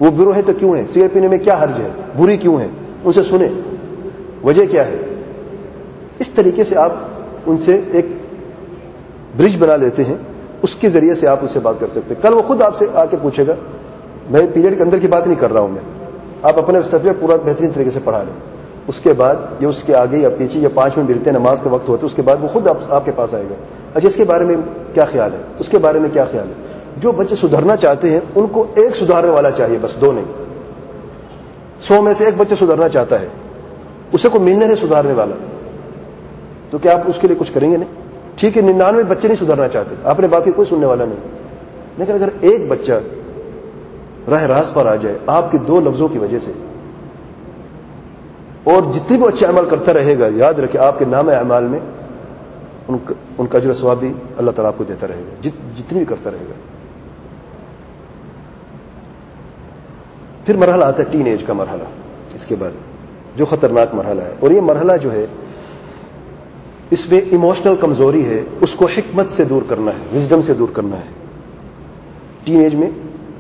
وہ برو ہے تو کیوں ہے؟ سگریٹ پینے میں کیا حرج ہے؟ بری کیوں ہے؟ ان سے سنیں وجہ کیا ہے. اس طریقے سے آپ ان سے ایک برج بنا لیتے ہیں, اس کے ذریعے سے آپ اس سے بات کر سکتے ہیں. کل وہ خود آپ سے آ کے پوچھے گا, میں پیریڈ کے اندر کی بات نہیں کر رہا ہوں, میں آپ اپنے سبجیکٹ پورا بہترین طریقے سے پڑھا لیں. اس کے بعد یہ اس کے آگے یا پیچھے یا 5 منٹ ملتے ہیں, نماز کا وقت ہوتا ہے, اس کے بعد وہ خود آپ کے پاس آئے گا. اچھا اس کے بارے میں کیا خیال ہے, اس کے بارے میں کیا خیال ہے. جو بچے سدھرنا چاہتے ہیں ان کو ایک سدھارنے والا چاہیے, بس 2 نہیں. 100 میں سے ایک بچہ سدھرنا چاہتا ہے, اسے کو ملنے نہیں سدھارنے والا, تو کیا آپ اس کے لیے کچھ کریں گے؟ نہیں. ٹھیک ہے 99 بچے نہیں سدھرنا چاہتے, آپ نے باقی کوئی سننے والا نہیں. لیکن اگر ایک بچہ راہ راست پر آ جائے آپ کے 2 لفظوں کی وجہ سے, اور جتنی بھی اچھے عمل کرتا رہے گا, یاد رکھیں آپ کے نام اعمال میں ان کا اجر و ثواب بھی اللہ تعالیٰ آپ کو دیتا رہے گا, جتنی بھی کرتا رہے گا. پھر مرحلہ آتا ہے ٹین ایج کا مرحلہ, اس کے بعد جو خطرناک مرحلہ ہے. اور یہ مرحلہ جو ہے اس میں ایموشنل کمزوری ہے, اس کو حکمت سے دور کرنا ہے, وزڈم سے دور کرنا ہے. ٹین ایج میں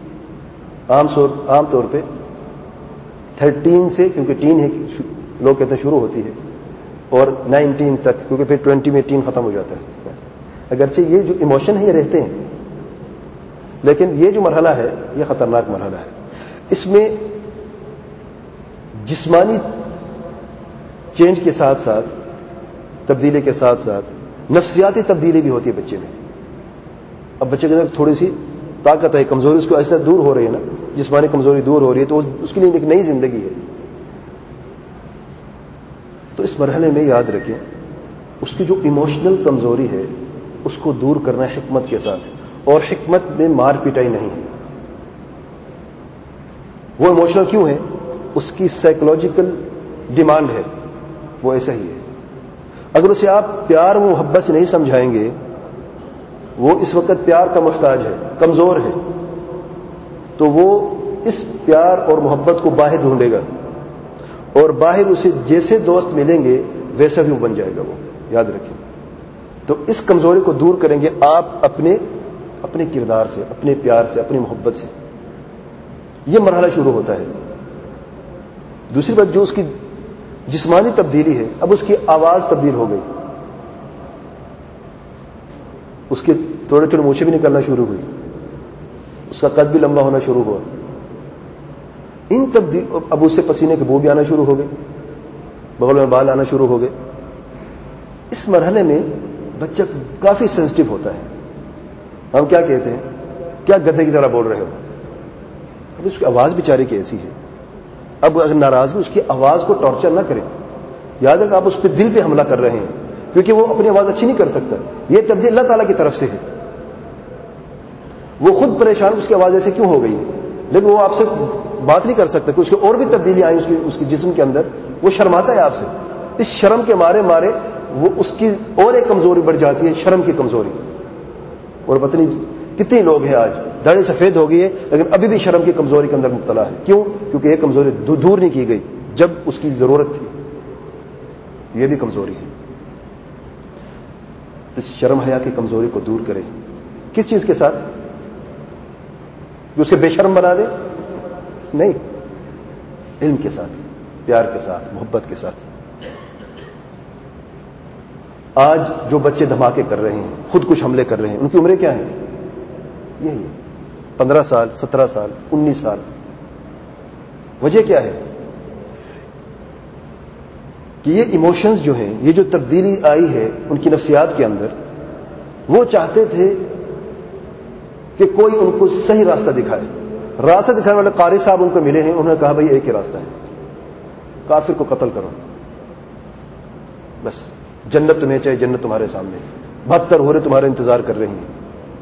عام طور پہ 13 سے, کیونکہ ٹین ہے لوگ کہتے ہیں شروع ہوتی ہے, اور 19 تک, کیونکہ پھر 20 میں ٹین ختم ہو جاتا ہے. اگرچہ یہ جو ایموشن ہے یہ رہتے ہیں, لیکن یہ جو مرحلہ ہے یہ خطرناک مرحلہ ہے. اس میں جسمانی چینج کے ساتھ ساتھ, تبدیلی کے ساتھ ساتھ نفسیاتی تبدیلی بھی ہوتی ہے بچے میں. اب بچے کے اندر تھوڑی سی طاقت ہے, کمزوری اس کو ایسا دور ہو رہی ہے نا, جسمانی کمزوری دور ہو رہی ہے, تو اس کے لیے ایک نئی زندگی ہے. تو اس مرحلے میں یاد رکھیں اس کی جو ایموشنل کمزوری ہے اس کو دور کرنا ہے حکمت کے ساتھ, اور حکمت میں مار پیٹائی نہیں ہے. وہ ایموشنل کیوں ہے؟ اس کی سائیکولوجیکل ڈیمانڈ ہے, وہ ایسا ہی ہے. اگر اسے آپ پیار و محبت سے نہیں سمجھائیں گے, وہ اس وقت پیار کا محتاج ہے, کمزور ہے, تو وہ اس پیار اور محبت کو باہر ڈھونڈے گا, اور باہر اسے جیسے دوست ملیں گے ویسا بھی وہ بن جائے گا. وہ یاد رکھیں. تو اس کمزوری کو دور کریں گے آپ اپنے کردار سے, اپنے پیار سے, اپنی محبت سے. یہ مرحلہ شروع ہوتا ہے. دوسری بات جو اس کی جسمانی تبدیلی ہے, اب اس کی آواز تبدیل ہو گئی, اس کے تھوڑے تھوڑے مونچھیں بھی نکلنا شروع ہوئی, اس کا قد بھی لمبا ہونا شروع ہوا. ان اب اس سے پسینے کے بو بھی آنا شروع ہو گئے, بغل میں بال آنا شروع ہو گئے. اس مرحلے میں بچہ کافی سینسٹیو ہوتا ہے. ہم کیا کہتے ہیں, کیا گدھے کی طرح بول رہے ہو. اب اس کی آواز بیچاری کی ایسی ہے, اب اگر ناراض اس کی آواز کو ٹارچر نہ کریں. یاد رکھ آپ اس پہ دل پہ حملہ کر رہے ہیں, کیونکہ وہ اپنی آواز اچھی نہیں کر سکتا. یہ تبدیلی اللہ تعالیٰ کی طرف سے ہے. وہ خود پریشان اس کی آواز ایسے کیوں ہو گئی, لیکن وہ آپ سے بات نہیں کر سکتا, کہ اس کی اور بھی تبدیلی آئی اس کی جسم کے اندر. وہ شرماتا ہے آپ سے. اس شرم کے مارے وہ اس کی اور ایک کمزوری بڑھ جاتی ہے, شرم کی کمزوری. اور پتہ نہیں کتنے لوگ ہیں آج داڑھی سفید ہو گئی ہے لیکن ابھی بھی شرم کی کمزوری کے اندر مبتلا ہے. کیوں؟ کیونکہ یہ کمزوری دور نہیں کی گئی جب اس کی ضرورت تھی. یہ بھی کمزوری ہے. تو شرم حیا کی کمزوری کو دور کرے. کس چیز کے ساتھ؟ جو اسے بے شرم بنا دے؟ نہیں, علم کے ساتھ, پیار کے ساتھ, محبت کے ساتھ. آج جو بچے دھماکے کر رہے ہیں, خود کچھ حملے کر رہے ہیں, ان کی عمریں کیا ہیں؟ یہی 15 سال, 17 سال, 19 سال. وجہ کیا ہے؟ کہ یہ ایموشنز جو ہیں, یہ جو تبدیلی آئی ہے ان کی نفسیات کے اندر, وہ چاہتے تھے کہ کوئی ان کو صحیح راستہ دکھائے. راستہ دکھانے والے قاری صاحب ان کو ملے ہیں, انہوں نے کہا بھائی ایک ہی راستہ ہے, کافر کو قتل کرو, بس جنت تمہیں چاہیے, جنت تمہارے سامنے, 72 ہو رہے تمہارے انتظار کر رہی ہیں.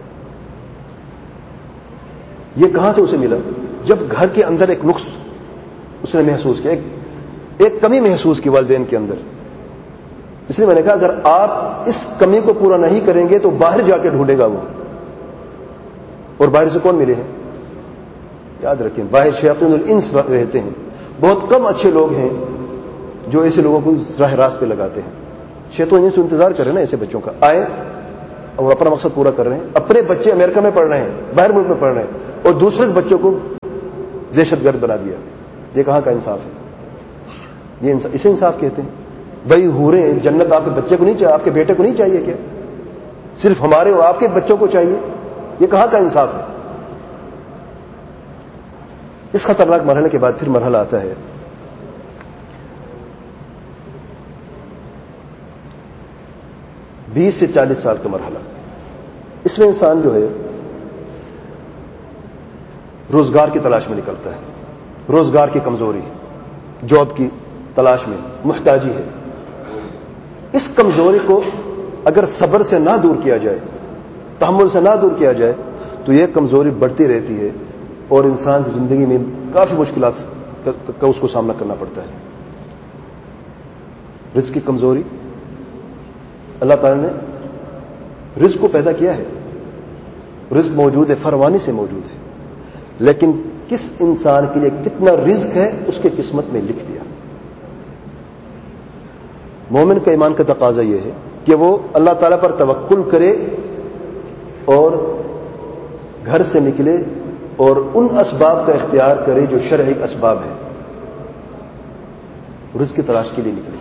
یہ کہاں سے اسے ملا؟ جب گھر کے اندر ایک نقص اس نے محسوس کیا, ایک کمی محسوس کی والدین کے اندر. اس لیے میں نے کہا اگر آپ اس کمی کو پورا نہیں کریں گے تو باہر جا کے ڈھونڈے گا وہ. اور باہر سے کون ملے ہیں؟ یاد رکھیں, باہر شیاطین الانس رہتے ہیں. بہت کم اچھے لوگ ہیں جو ایسے لوگوں کو راہ راست پہ لگاتے ہیں. شیطان انس انتظار کر رہے ہیں نا ایسے بچوں کا, آئے اور اپنا مقصد پورا کر رہے ہیں. اپنے بچے امریکہ میں پڑھ رہے ہیں, باہر ملک میں پڑھ رہے ہیں, اور دوسرے بچوں کو دہشت گرد بنا دیا. یہ کہاں کا انصاف ہے؟ یہ اسے انصاف کہتے ہیں. بھائی حوریں جنت آپ کے بچے کو نہیں چاہیے, آپ کے بیٹے کو نہیں چاہیے کیا؟ صرف ہمارے اور آپ کے بچوں کو چاہیے؟ یہ کہاں کا انصاف ہے؟ اس خطرناک مرحلے کے بعد پھر مرحلہ آتا ہے 20 سے 40 سال کا مرحلہ. اس میں انسان جو ہے روزگار کی تلاش میں نکلتا ہے. روزگار کی کمزوری, جاب کی تلاش میں محتاجی ہے. اس کمزوری کو اگر صبر سے نہ دور کیا جائے, تحمل سے نہ دور کیا جائے, تو یہ کمزوری بڑھتی رہتی ہے اور انسان کی زندگی میں کافی مشکلات کا اس کو سامنا کرنا پڑتا ہے. رزق کی کمزوری, اللہ تعالی نے رزق کو پیدا کیا ہے, رزق موجود ہے, فراوانی سے موجود ہے, لیکن کس انسان کے لیے کتنا رزق ہے اس کے قسمت میں لکھ دیا. مومن کا ایمان کا تقاضا یہ ہے کہ وہ اللہ تعالیٰ پر توکل کرے اور گھر سے نکلے اور ان اسباب کا اختیار کرے جو شرعی اسباب ہیں, رزق کی تلاش کے لیے نکلے.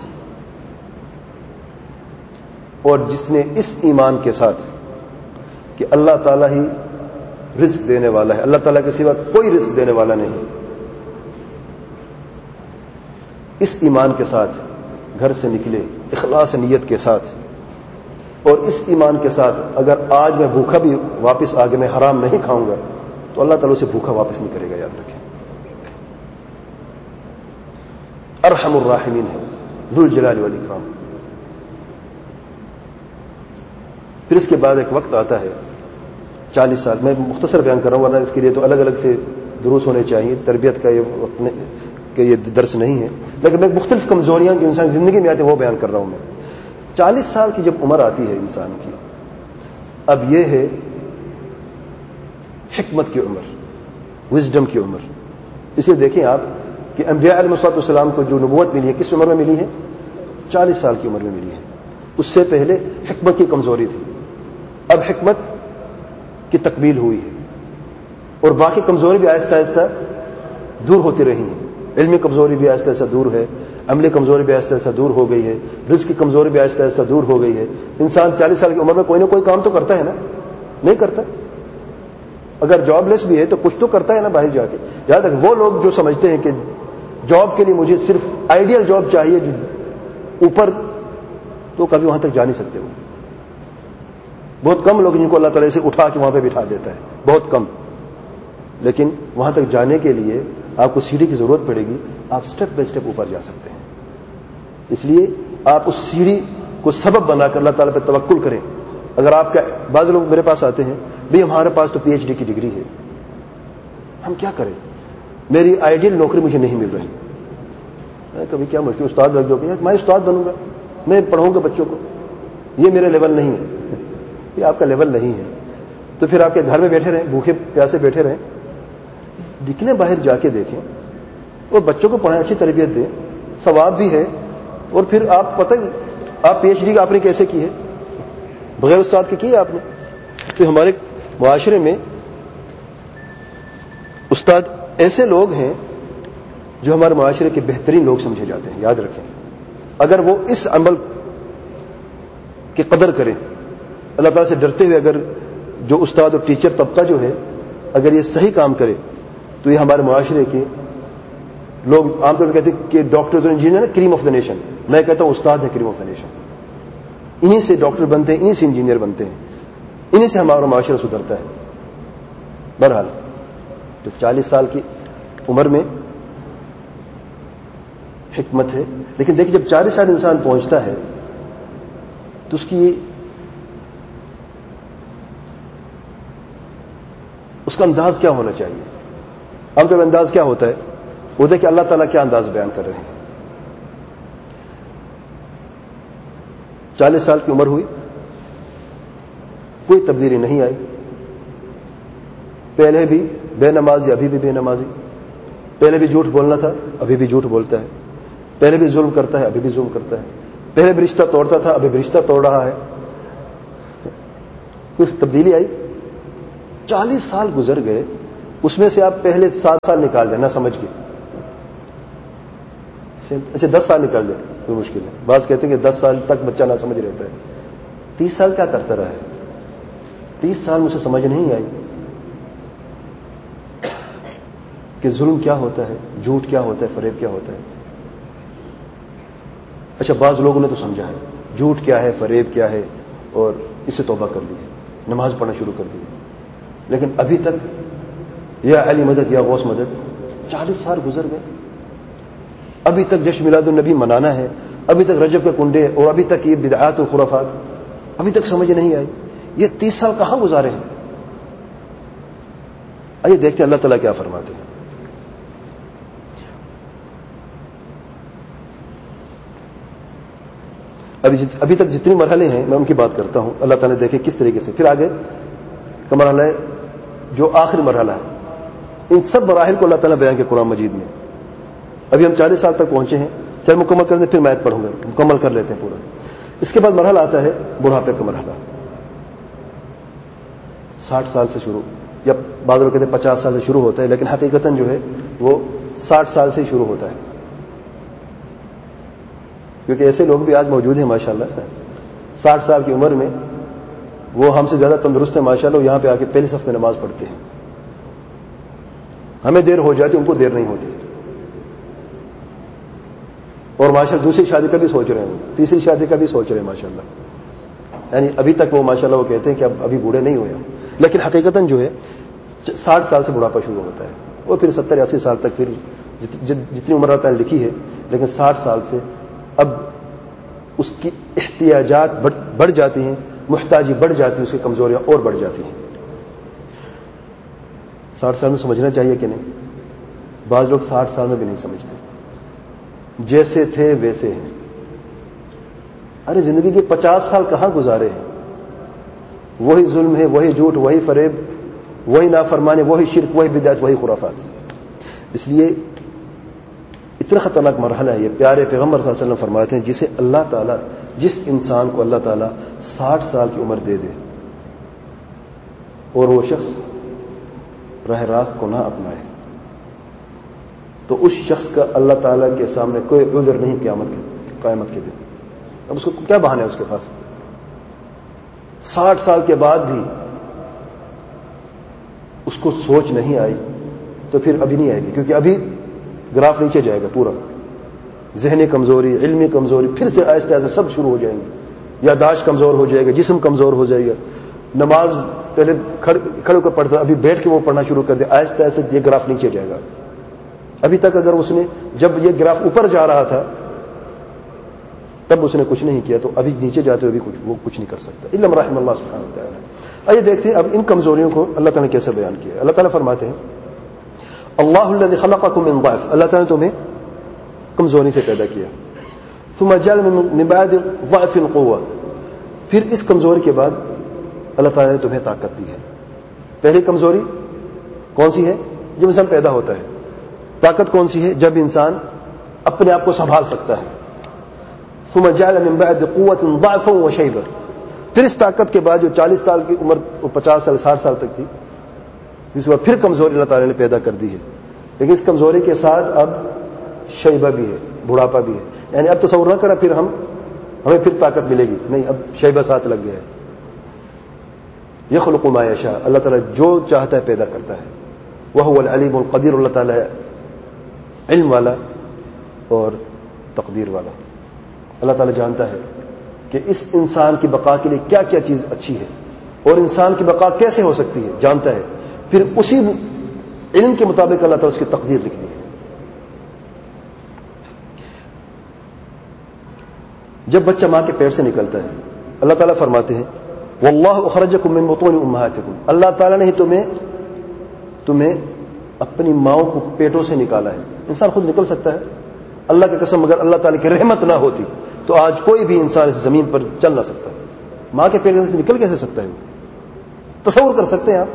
اور جس نے اس ایمان کے ساتھ کہ اللہ تعالیٰ ہی رزق دینے والا ہے, اللہ تعالیٰ کے سوا کوئی رزق دینے والا نہیں, اس ایمان کے ساتھ گھر سے نکلے اخلاص نیت کے ساتھ, اور اس ایمان کے ساتھ اگر آج میں بھوکا بھی واپس آگے میں حرام نہیں کھاؤں گا تو اللہ تعالیٰ اسے بھوکا واپس نہیں کرے گا. یاد رکھیں, ارحم الراحمین ہے, ذو الجلال والاکرام. پھر اس کے بعد ایک وقت آتا ہے 40 سال, میں مختصر بیان کر رہا ہوں ورنہ اس کے لیے تو الگ الگ سے دروس ہونے چاہیے, تربیت کا یہ وقت کہ یہ درس نہیں ہے, لیکن میں مختلف کمزوریاں جو انسان زندگی میں آتی ہیں وہ بیان کر رہا ہوں. میں 40 سال کی جب عمر آتی ہے انسان کی, اب یہ ہے حکمت کی عمر, وزڈم کی عمر. اسے دیکھیں آپ کہ انبیاء علیہ الصلوۃ والسلام کو جو نبوت ملی ہے کس عمر میں ملی ہے؟ 40 سال کی عمر میں ملی ہے. اس سے پہلے حکمت کی کمزوری تھی, اب حکمت کی تکمیل ہوئی ہے اور باقی کمزوری بھی آہستہ آہستہ دور ہوتی رہی ہیں. علمی کمزوری بھی آہستہ آہستہ دور ہے, عملی کمزوری بھی آہستہ آہستہ دور ہو گئی ہے, رزق کی کمزوری بھی آہستہ آہستہ دور ہو گئی ہے. انسان 40 سال کی عمر میں کوئی نہ کوئی کام تو کرتا ہے نا, نہیں کرتا؟ اگر جاب لیس بھی ہے تو کچھ تو کرتا ہے نا باہر جا کے. یاد رکھ, وہ لوگ جو سمجھتے ہیں کہ جاب کے لیے مجھے صرف آئیڈیل جاب چاہیے جو اوپر, تو کبھی وہاں تک جا نہیں سکتے. وہ بہت کم لوگ جن کو اللہ تعالیٰ سے اٹھا کے وہاں پہ بٹھا دیتا ہے, بہت کم. لیکن وہاں تک جانے کے لیے آپ کو سیڑھی کی ضرورت پڑے گی, آپ سٹیپ بائی سٹیپ اوپر جا سکتے ہیں. اس لیے آپ اس سیڑھی کو سبب بنا کر اللہ تعالیٰ پہ توکل کریں. اگر آپ کا, بعض لوگ میرے پاس آتے ہیں, بھئی ہمارے پاس تو PhD کی ڈگری ہے, ہم کیا کریں, میری آئیڈیل نوکری مجھے نہیں مل رہی. کبھی کیا مشکل, استاد لگ جاؤ, میں استاد بنوں گا, میں پڑھاؤں گا بچوں کو, یہ میرے لیول نہیں ہے. یہ آپ کا لیول نہیں ہے تو پھر آپ کے گھر میں بیٹھے رہیں, بھوکے پیاسے بیٹھے رہیں. نکلیں باہر جا کے دیکھیں اور بچوں کو پڑھائیں, اچھی تربیت دیں, ثواب بھی ہے. اور پھر آپ پتہ آپ PhD آپ نے کیسے کی ہے, بغیر استاد کے کی ہے آپ نے. تو ہمارے معاشرے میں استاد ایسے لوگ ہیں جو ہمارے معاشرے کے بہترین لوگ سمجھے جاتے ہیں. یاد رکھیں, اگر وہ اس عمل کی قدر کریں, اللہ تعالیٰ سے ڈرتے ہوئے, اگر جو استاد اور ٹیچر طبقہ جو ہے اگر یہ صحیح کام کرے تو یہ ہمارے معاشرے کے لوگ عام طور پر کہتے ہیں کہ ڈاکٹرز اور engineer cream of the nation. میں کہتا ہوں استاد ہے کریم آف دا نیشن. انہی سے ڈاکٹر بنتے ہیں, انہی سے انجینئر بنتے ہیں, انہی سے ہمارا معاشرہ سدھرتا ہے. بہرحال تو 40 سال کی عمر میں حکمت ہے, لیکن دیکھیں جب 40 سال انسان پہنچتا ہے تو اس کا انداز کیا ہونا چاہیے. اب جب انداز کیا ہوتا ہے, وہ دیکھیں اللہ تعالیٰ کیا انداز بیان کر رہے ہیں. 40 سال کی عمر ہوئی, کوئی تبدیلی نہیں آئی. پہلے بھی بے نمازی, ابھی بھی بے نمازی. پہلے بھی جھوٹ بولنا تھا, ابھی بھی جھوٹ بولتا ہے. پہلے بھی ظلم کرتا ہے, ابھی بھی ظلم کرتا ہے. پہلے بھی رشتہ توڑتا تھا, ابھی بھی رشتہ توڑ رہا ہے. کچھ تبدیلی آئی. 40 سال گزر گئے, اس میں سے آپ پہلے 7 سال نکال دیں نہ سمجھ کے, اچھا 10 سال نکال دیں, کوئی مشکل ہے. بعض کہتے ہیں کہ 10 سال تک بچہ نہ سمجھ رہتا ہے. 30 سال کیا کرتا رہا ہے؟ 30 سال مجھے سمجھ نہیں آئی کہ ظلم کیا ہوتا ہے, جھوٹ کیا ہوتا ہے, فریب کیا ہوتا ہے. اچھا بعض لوگوں نے تو سمجھا ہے جھوٹ کیا ہے, فریب کیا ہے, اور اس سے توبہ کر لی, نماز پڑھنا شروع کر دی. لیکن ابھی تک یا علی مدد یا غوث مدد 40 سال گزر گئے, ابھی تک جشن میلاد النبی منانا ہے, ابھی تک رجب کے کنڈے, اور ابھی تک یہ بدعات اور خرافات ابھی تک سمجھ نہیں آئی. یہ 30 سال کہاں گزارے ہیں؟ آئیے دیکھتے ہیں اللہ تعالیٰ کیا فرماتے ہیں. ابھی تک جتنی مرحلے ہیں میں ان کی بات کرتا ہوں, اللہ تعالیٰ نے دیکھے کس طریقے سے. پھر آگے کا مرحلہ ہے جو آخری مرحلہ ہے. ان سب مراحل کو اللہ تعالیٰ بیان کیا قرآن مجید میں. ابھی ہم 40 سال تک پہنچے ہیں, چل مکمل کر دیں, پھر میں پڑھوں گا, مکمل کر لیتے ہیں پورا. اس کے بعد مرحلہ آتا ہے بڑھاپے کا مرحلہ. 60 سال سے شروع, یا بعض لوگ کہتے ہیں 50 سال سے شروع ہوتا ہے, لیکن حقیقتاً جو ہے وہ 60 سال سے شروع ہوتا ہے. کیونکہ ایسے لوگ بھی آج موجود ہیں ماشاءاللہ, 60 سال کی عمر میں وہ ہم سے زیادہ تندرست ہیں ماشاءاللہ, یہاں پہ آ کے پہلی صف میں نماز پڑھتے ہیں. ہمیں دیر ہو جاتی, ان کو دیر نہیں ہوتی. اور ماشاءاللہ دوسری شادی کا بھی سوچ رہے ہیں, تیسری شادی کا بھی سوچ رہے ہیں ماشاءاللہ. یعنی ابھی تک وہ ماشاءاللہ وہ کہتے ہیں کہ اب ابھی بوڑھے نہیں ہوئے ہم, لیکن حقیقتاً جو ہے 60 سال سے بڑھاپا شروع ہوتا ہے, اور پھر 70-80 سال تک, پھر جتنی عمر اللہ تعالیٰ نے لکھی ہے. لیکن 60 سال سے اب اس کی احتیاجات بڑھ جاتی ہیں, محتاجی بڑھ جاتی ہے, اس کی کمزوریاں اور بڑھ جاتی ہیں. 60 سال میں سمجھنا چاہیے کہ نہیں؟ بعض لوگ 60 سال میں بھی نہیں سمجھتے, جیسے تھے ویسے ہیں. ارے زندگی کے 50 سال کہاں گزارے ہیں؟ وہی ظلم ہے, وہی جھوٹ, وہی فریب, وہی نافرمانی, وہی شرک, وہی بدعت, وہی خرافات. اس لیے اتنا خطرناک مرحلہ ہے یہ. پیارے پیغمبر صلی اللہ علیہ وسلم فرماتے ہیں جسے اللہ تعالیٰ, جس انسان کو اللہ تعالیٰ 60 سال کی عمر دے دے اور وہ شخص راہ راست کو نہ اپنائے, تو اس شخص کا اللہ تعالیٰ کے سامنے کوئی عذر نہیں قیامت کے دن. اب اس کو کیا بہانہ ہے اس کے پاس؟ 60 سال کے بعد بھی اس کو سوچ نہیں آئی تو پھر ابھی نہیں آئے گی, کیونکہ ابھی گراف نیچے جائے گا پورا. ذہنی کمزوری, علمی کمزوری, پھر سے آہستہ آہستہ سب شروع ہو جائیں گے. یاداشت کمزور ہو جائے گا, جسم کمزور ہو جائے گا. نماز پہلے کھڑے ہو کر پڑھتا, ابھی بیٹھ کے وہ پڑھنا شروع کر دے, آہستہ آہستہ یہ گراف نیچے جائے گا. ابھی تک اگر اس نے, جب یہ گراف اوپر جا رہا تھا تب اس نے کچھ نہیں کیا, تو ابھی نیچے جاتے ہوئے بھی وہ کچھ نہیں کر سکتا الا من رحم اللہ سبحانہ و تعالی. آئیے دیکھتے ہیں اب ان کمزوریوں کو اللہ تعالیٰ نے کیسے بیان کیا. اللہ تعالیٰ فرماتے ہیں اللہ الذی خلقکم من ضعف, اللہ تعالیٰ نے تمہیں کمزوری سے پیدا کیا. ثم جعل من بعد ضعف قوة, پھر اس کمزوری کے بعد اللہ تعالیٰ نے تمہیں طاقت دی ہے. پہلی کمزوری کون سی ہے؟ جب انسان پیدا ہوتا ہے. طاقت کون سی ہے؟ جب انسان اپنے آپ کو سنبھال سکتا ہے. ثم جعل من بعد قوة ضعفا وشيبا, پھر اس طاقت کے بعد جو 40 سال کی عمر 50 سال 60 سال تک تھی, جس کے بعد پھر کمزوری اللہ تعالیٰ نے پیدا کر دی ہے. لیکن اس کمزوری کے ساتھ اب شیبہ بھی ہے, بڑھاپا بھی ہے. یعنی اب تصور نہ کرا پھر ہمیں پھر طاقت ملے گی, نہیں, اب شیبہ ساتھ لگ گیا ہے. یخلق ما یشاء, اللہ تعالیٰ جو چاہتا ہے پیدا کرتا ہے. وهو العلیم القدیر, اللہ تعالیٰ ہے علم والا اور تقدیر والا. اللہ تعالیٰ جانتا ہے کہ اس انسان کی بقا کے لیے کیا کیا چیز اچھی ہے اور انسان کی بقا کیسے ہو سکتی ہے, جانتا ہے. پھر اسی علم کے مطابق اللہ تعالیٰ اس کی تقدیر لکھنی ہے. جب بچہ ماں کے پیٹ سے نکلتا ہے, اللہ تعالیٰ فرماتے ہیں واللہ اخرجکم من بطون امہاتکم, اللہ تعالیٰ نے ہی تمہیں اپنی ماؤں کو پیٹوں سے نکالا ہے. انسان خود نکل سکتا ہے؟ اللہ کی قسم اگر اللہ تعالیٰ کی رحمت نہ ہوتی تو آج کوئی بھی انسان اس زمین پر چل نہ سکتا. ماں کے پیٹ سے نکل کیسے سکتا ہے؟ وہ تصور کر سکتے ہیں آپ؟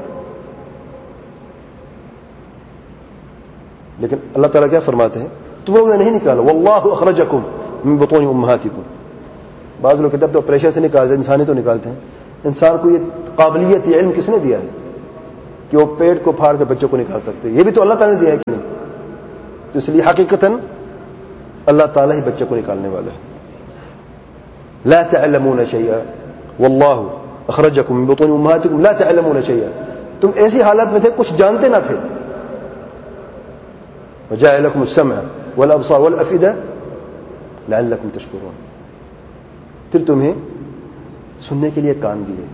لیکن اللہ تعالیٰ کیا فرماتے ہیں, تم لوگوں نے نہیں نکالا. واللہ اخرجکم من بطون امہاتکم. بعض لوگ کہتے ہیں تو پریشر سے نکالتے ہیں, انسانی تو نکالتے ہیں. انسان کو یہ قابلیت, یہ علم کس نے دیا ہے؟ کہ وہ پیٹ کو پھاڑ کر بچوں کو نکال سکتے. یہ بھی تو اللہ تعالیٰ نے دیا ہے کہ نہیں؟ تو اس لیے حقیقتاً اللہ تعالیٰ ہی بچے کو نکالنے والا ہے. لا تعلمون شيئا والله اخرجكم من بطون امهاتكم لا تعلمون شيئا. تم ایسی حالت میں تھے کچھ جانتے نہ تھے. وجعل لكم السمع والابصار والافئده لعلكم تشكرون. پھر تمہیں سننے کے لیے کان دیے,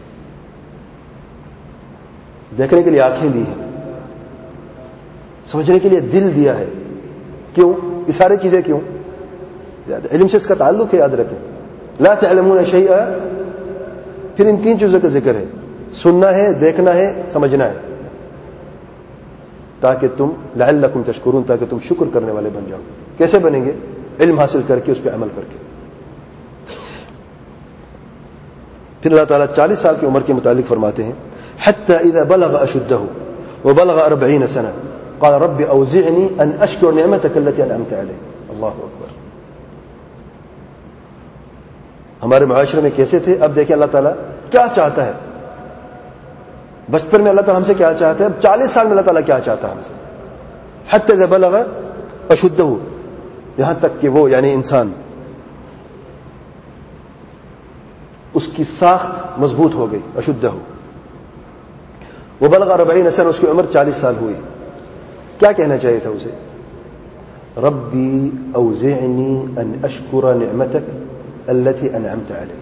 دیکھنے کے لیے آنکھیں دی ہیں, سمجھنے کے لیے دل دیا ہے. کیوں؟ یہ ساری چیزیں کیوں؟ علم سے اس کا تعلق ہے, یاد رکھیں. لا تعلمون شيئا, پھر ان تین چیزوں کا ذکر ہے, سننا ہے, دیکھنا ہے, سمجھنا ہے, تاکہ تم لعلکم تشکرون, تاکہ تم شکر کرنے والے بن جاؤ. کیسے بنیں گے؟ علم حاصل کر کے, اس پہ عمل کر کے. پھر اللہ تعالیٰ 40 سال کی عمر کے متعلق فرماتے ہیں حتى اذا بلغ اشده وبلغ 40 سنه قال رب اوزعني ان اشكر نعمتك التي انعمت علي. اللہ اکبر. ہمارے معاشرے میں کیسے تھے, اب دیکھیں اللہ تعالیٰ کیا چاہتا ہے. بچپن میں اللہ تعالیٰ ہم سے کیا چاہتا ہے, اب 40 سال میں اللہ تعالیٰ کیا چاہتا ہے ہم سے. حتی اذا بلغ اشدہ, یہاں تک کہ وہ یعنی انسان اس کی ساخت مضبوط ہو گئی. اشدہ وہ بلغ 40 سنہ, اس کی عمر 40 سال ہوئی. کیا کہنا چاہیے تھا اسے؟ ربی اوزعنی ان اشکر نعمتک التي انعمت علی.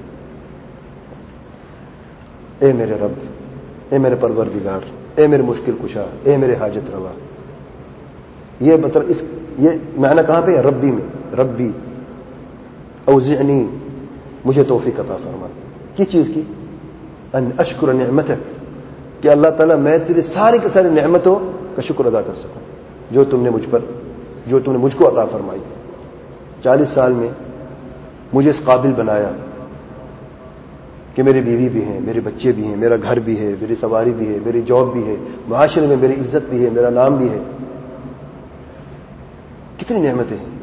اے میرے رب, اے میرے پروردگار, اے میرے مشکل کشا, اے میرے حاجت روا. یہ مطلب یہ معنی کہاں پہ ہے؟ ربی میں. ربی اوزعنی, مجھے توفیق عطا فرما. کس چیز کی؟ ان اشکر نعمتک, کہ اللہ تعالیٰ میں تیری ساری کی ساری نعمتوں کا شکر ادا کر سکوں جو تم نے مجھ کو عطا فرمائی. 40 سال میں مجھے اس قابل بنایا کہ میری بیوی بھی ہیں, میرے بچے بھی ہیں, میرا گھر بھی ہے, میری سواری بھی ہے, میری جاب بھی ہے, معاشرے میں میری عزت بھی ہے, میرا نام بھی ہے. کتنی نعمتیں ہیں.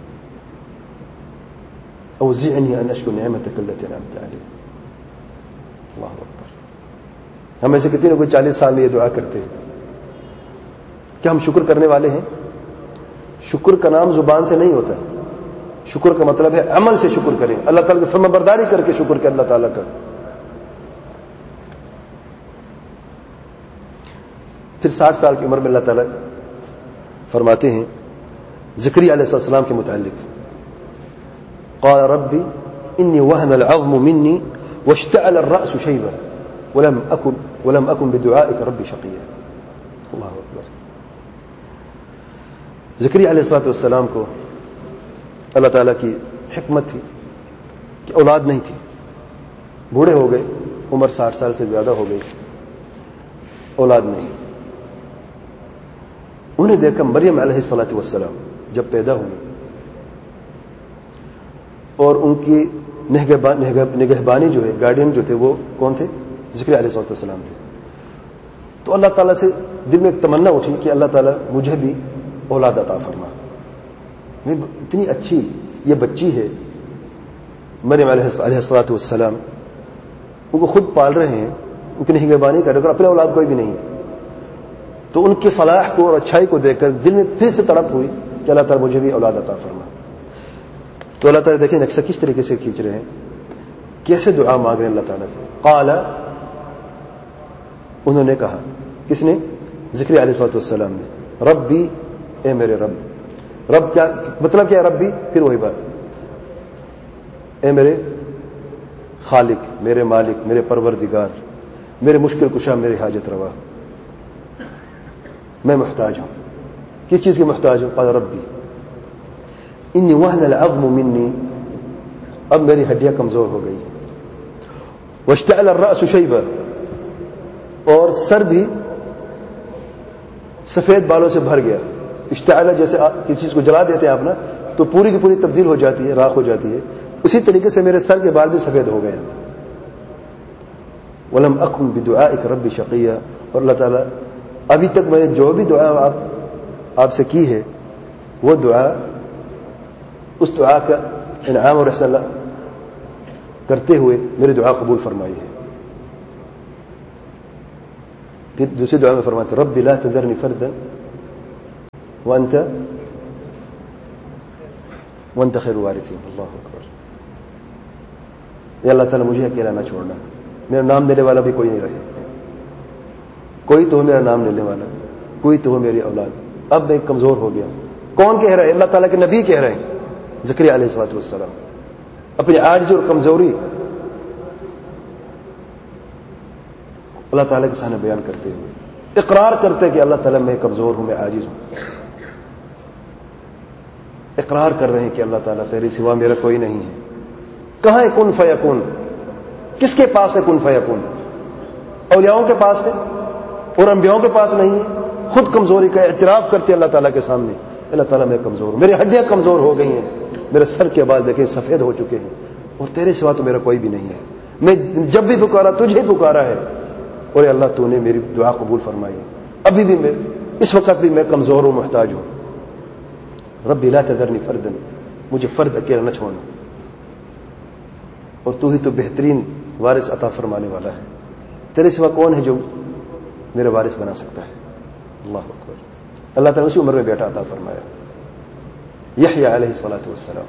اوزعنی ان اشکر نعمتک التي انعمت علی. اللہ اکبر. ہم ایسے کتنے لوگ 40 سال میں یہ دعا کرتے ہیں. کیا ہم شکر کرنے والے ہیں؟ شکر کا نام زبان سے نہیں ہوتا. شکر کا مطلب ہے عمل سے شکر کریں, اللہ تعالیٰ کی فرمانبرداری کر کے شکر کریں اللہ تعالیٰ کا. پھر 60 سال کی عمر میں اللہ تعالیٰ فرماتے ہیں زکریا علیہ السلام کے متعلق قال ربی انی وهن العظم منی واشتعل الرأس شیبا ولم اکن بدعائک ربی شقیا. اللہ اکبر. زکریا علیہ السلام کو اللہ تعالیٰ کی حکمت تھی کہ اولاد نہیں تھی, بوڑھے ہو گئے, عمر 60 سال سے زیادہ ہو گئی, اولاد نہیں. انہیں دیکھا مریم علیہ السلام جب پیدا ہوئی اور ان کی نگہبانی جو ہے, گارڈین جو تھے, وہ کون تھے؟ زکریا علیہ السلام تھے. تو اللہ تعالیٰ سے دل میں ایک تمنا اٹھی کہ اللہ تعالیٰ مجھے بھی اولاد عطا فرما. اتنی اچھی یہ بچی ہے مریم علیہ السلام, ان کو خود پال رہے ہیں, ان کی نگہبانی کر رہے ہیں, اور اپنے اولاد کوئی بھی نہیں. تو ان کی صلاح کو اور اچھائی کو دیکھ کر دل میں پھر سے تڑپ ہوئی کہ اللہ تعالیٰ مجھے بھی اولاد عطا فرما. تو اللہ تعالیٰ دیکھیں نقشہ کس طریقے سے کھینچ رہے ہیں, کیسے دعا مانگ رہے ہیں اللہ تعالیٰ سے. قال, انہوں نے کہا, کس نے؟ زکریا علیہ السلام نے, ربی, اے میرے رب. رب کیا مطلب کیا ہے ربی؟ پھر وہی بات, اے میرے خالق, میرے مالک, میرے پروردگار, میرے مشکل کشا, میرے حاجت روا. میں محتاج ہوں. کس چیز کی محتاج ہوں؟ قال ربی انی وهن العظم منی, اب میری ہڈیاں کمزور ہو گئی, واشتعل الرأس شیبا, اور سر بھی سفید بالوں سے بھر گیا. اشتعال جیسے کسی چیز کو جلا دیتے ہیں آپ نا, تو پوری کی پوری تبدیل ہو جاتی ہے, راکھ ہو جاتی ہے. اسی طریقے سے میرے سر کے بال بھی سفید ہو گئے. ولم اکن بدعائک ربی شقیا, اور اللہ تعالیٰ ابھی تک میں نے جو بھی دعا آپ سے کی ہے وہ دعا, اس دعا کا انعام اور احسان کرتے ہوئے میری دعا قبول فرمائی ہے. پھر دوسری دعا میں فرماتے رب لا تذرنی فردا وانت خیر الوارثین. اللہ اکبر. یا اللہ تعالیٰ مجھے اکیلا نہ چھوڑنا, میرا نام لینے والا بھی کوئی نہیں رہے, کوئی تو ہو میرا نام لینے والا, کوئی تو ہو میری اولاد. اب میں کمزور ہو گیا. کون کہہ رہا ہے؟ اللہ تعالیٰ کے نبی کہہ رہے ہیں, زکریا علیہ الصلوۃ والسلام, اپنی عاجزی اور کمزوری اللہ تعالیٰ کے سامنے بیان کرتے ہوئے اقرار کرتے کہ اللہ تعالیٰ میں کمزور ہوں, میں عاجز ہوں. اقرار کر رہے ہیں کہ اللہ تعالیٰ تیرے سوا میرا کوئی نہیں ہے. کہاں ہے کن فیکون؟ کس کے پاس ہے کن فیکون؟ اولیاؤں کے پاس ہے اور انبیاؤں کے پاس نہیں ہے. خود کمزوری کا اعتراف کرتے اللہ تعالیٰ کے سامنے, اللہ تعالیٰ میں کمزور ہوں, میری ہڈیاں کمزور ہو گئی ہیں, میرے سر کے بال دیکھیں سفید ہو چکے ہیں, اور تیرے سوا تو میرا کوئی بھی نہیں ہے. میں جب بھی پکارا تجھے پکارا ہے, اور اللہ تو نے میری دعا قبول فرمائی. ابھی بھی میں اس وقت بھی میں کمزور ہوں, محتاج ہوں. رب لا تذرنی فردا, مجھے فرد اکیلا نہ چھوڑنا, اور تو ہی تو بہترین وارث عطا فرمانے والا ہے. تیرے سوا کون ہے جو میرے وارث بنا سکتا ہے؟ اللہ اکبر. اللہ تعالیٰ اسی عمر میں بیٹا عطا فرمایا, یحییٰ علیہ الصلوۃ والسلام.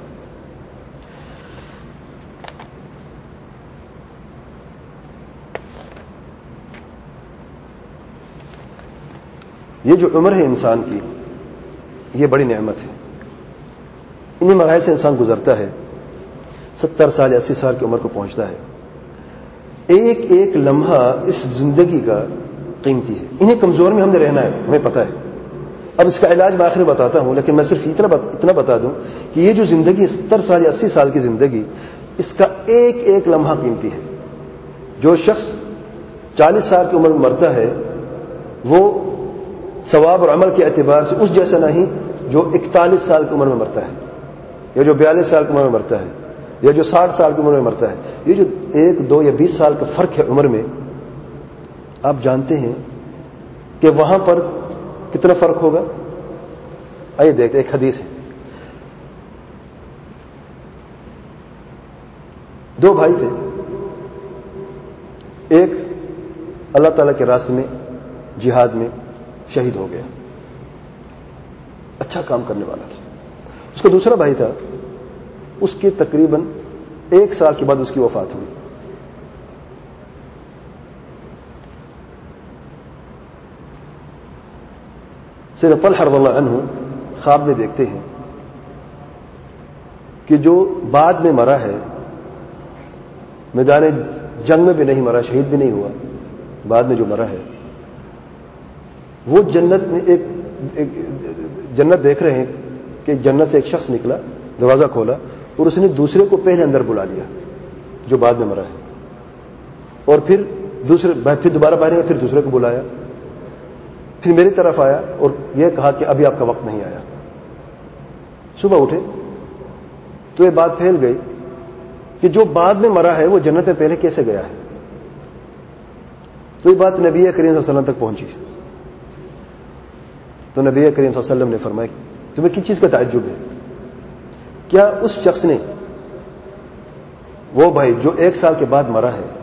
یہ جو عمر ہے انسان کی, یہ بڑی نعمت ہے. انہی مراحل سے انسان گزرتا ہے, 70 سال 80 سال کی عمر کو پہنچتا ہے. ایک ایک لمحہ اس زندگی کا قیمتی ہے. انہیں کمزور میں ہم نے رہنا ہے, ہمیں پتہ ہے. اب اس کا علاج میں آخر بتاتا ہوں, لیکن میں صرف اتنا بتا دوں کہ یہ جو زندگی 70 سال یا 80 سال کی زندگی, اس کا ایک ایک لمحہ قیمتی ہے. جو شخص 40 سال کی عمر میں مرتا ہے وہ ثواب اور عمل کے اعتبار سے اس جیسا نہیں جو 41 سال کی عمر میں مرتا ہے, یا جو 42 سال کی عمر میں مرتا ہے, یا جو 60 سال کی عمر میں مرتا ہے. یہ جو 1 2 یا 20 سال کا فرق ہے عمر میں, آپ جانتے ہیں کہ وہاں پر کتنا فرق ہوگا؟ آئیے دیکھتے. ایک حدیث ہے, 2 بھائی تھے. ایک اللہ تعالیٰ کے راستے میں جہاد میں شہید ہو گیا, اچھا کام کرنے والا تھا. اس کا دوسرا بھائی تھا, اس کے تقریباً 1 سال کے بعد اس کی وفات ہوئی. سیدنا طلحہ رضی اللہ عنہ خواب میں دیکھتے ہیں کہ جو بعد میں مرا ہے, میدان جنگ میں بھی نہیں مرا, شہید بھی نہیں ہوا, بعد میں جو مرا ہے وہ جنت میں ایک جنت دیکھ رہے ہیں کہ جنت سے ایک شخص نکلا, دروازہ کھولا, اور اس نے دوسرے کو پہلے اندر بلا لیا جو بعد میں مرا ہے, اور پھر دوبارہ باہر گیا, پھر دوسرے کو بلایا, پھر میری طرف آیا اور یہ کہا کہ ابھی آپ کا وقت نہیں آیا. صبح اٹھے تو یہ بات پھیل گئی کہ جو بعد میں مرا ہے وہ جنت میں پہلے کیسے گیا ہے. تو یہ بات نبی کریم صلی اللہ علیہ وسلم تک پہنچی. تو نبی کریم صلی اللہ علیہ وسلم نے فرمایا تمہیں کس چیز کا تعجب ہے؟ کیا اس شخص نے, وہ بھائی جو 1 سال کے بعد مرا ہے,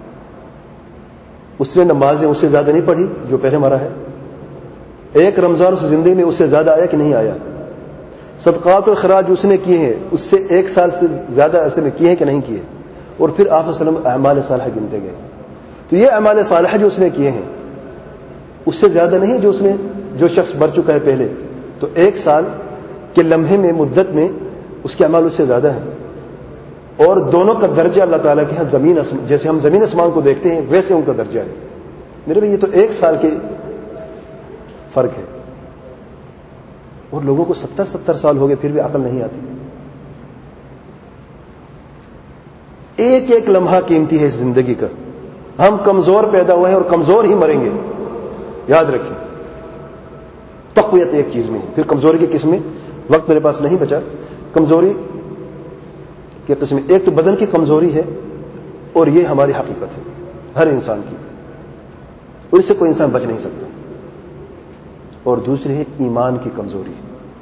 اس نے نمازیں اس سے زیادہ نہیں پڑھی جو پہلے مرا ہے؟ ایک رمضان اس زندگی میں اس سے زیادہ آیا کہ نہیں آیا؟ صدقات اور خراج اس نے کیے ہیں اس سے 1 سال سے زیادہ عرصے میں کیے ہیں کہ نہیں کیے؟ اور پھر آپ صلی اللہ علیہ وسلم اعمال صالحہ گنتے گئے. تو یہ اعمال صالحہ جو اس نے کیے ہیں اس سے زیادہ نہیں جو شخص مر چکا ہے پہلے. تو 1 سال کے لمحے میں, مدت میں اس کے اعمال اس سے زیادہ ہیں. اور دونوں کا درجہ اللہ تعالیٰ کے ہاں جیسے ہم زمین آسمان کو دیکھتے ہیں ویسے ان کا درجہ ہے. میرے بھائی یہ تو 1 سال کے فرق ہے, اور لوگوں کو 70 سال ہو گئے پھر بھی عقل نہیں آتی. ایک ایک لمحہ قیمتی ہے اس زندگی کا. ہم کمزور پیدا ہوئے ہیں اور کمزور ہی مریں گے, یاد رکھیں. تقویت ایک چیز میں, پھر کمزوری کی قسمیں, وقت میرے پاس نہیں بچا. کمزوری کی قسمیں, ایک تو بدن کی کمزوری ہے, اور یہ ہماری حقیقت ہے ہر انسان کی, اور اس سے کوئی انسان بچ نہیں سکتا. اور دوسری ہے ایمان کی کمزوری.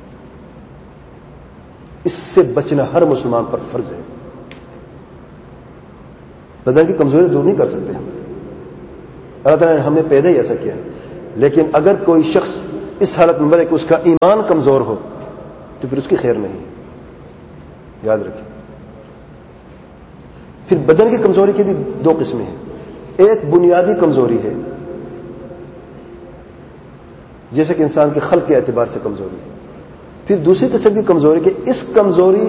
اس سے بچنا ہر مسلمان پر فرض ہے. بدن کی کمزوری دور نہیں کر سکتے ہم, اللہ تعالیٰ نے ہمیں پیدا ہی ایسا کیا ہے. لیکن اگر کوئی شخص اس حالت میں مرے کہ اس کا ایمان کمزور ہو تو پھر اس کی خیر نہیں. یاد رکھیں. پھر بدن کی کمزوری کی بھی دو قسمیں ہیں. ایک بنیادی کمزوری ہے جیسے کہ انسان کے خلق کے اعتبار سے کمزوری ہے. پھر دوسری قسم کی کمزوری کہ اس کمزوری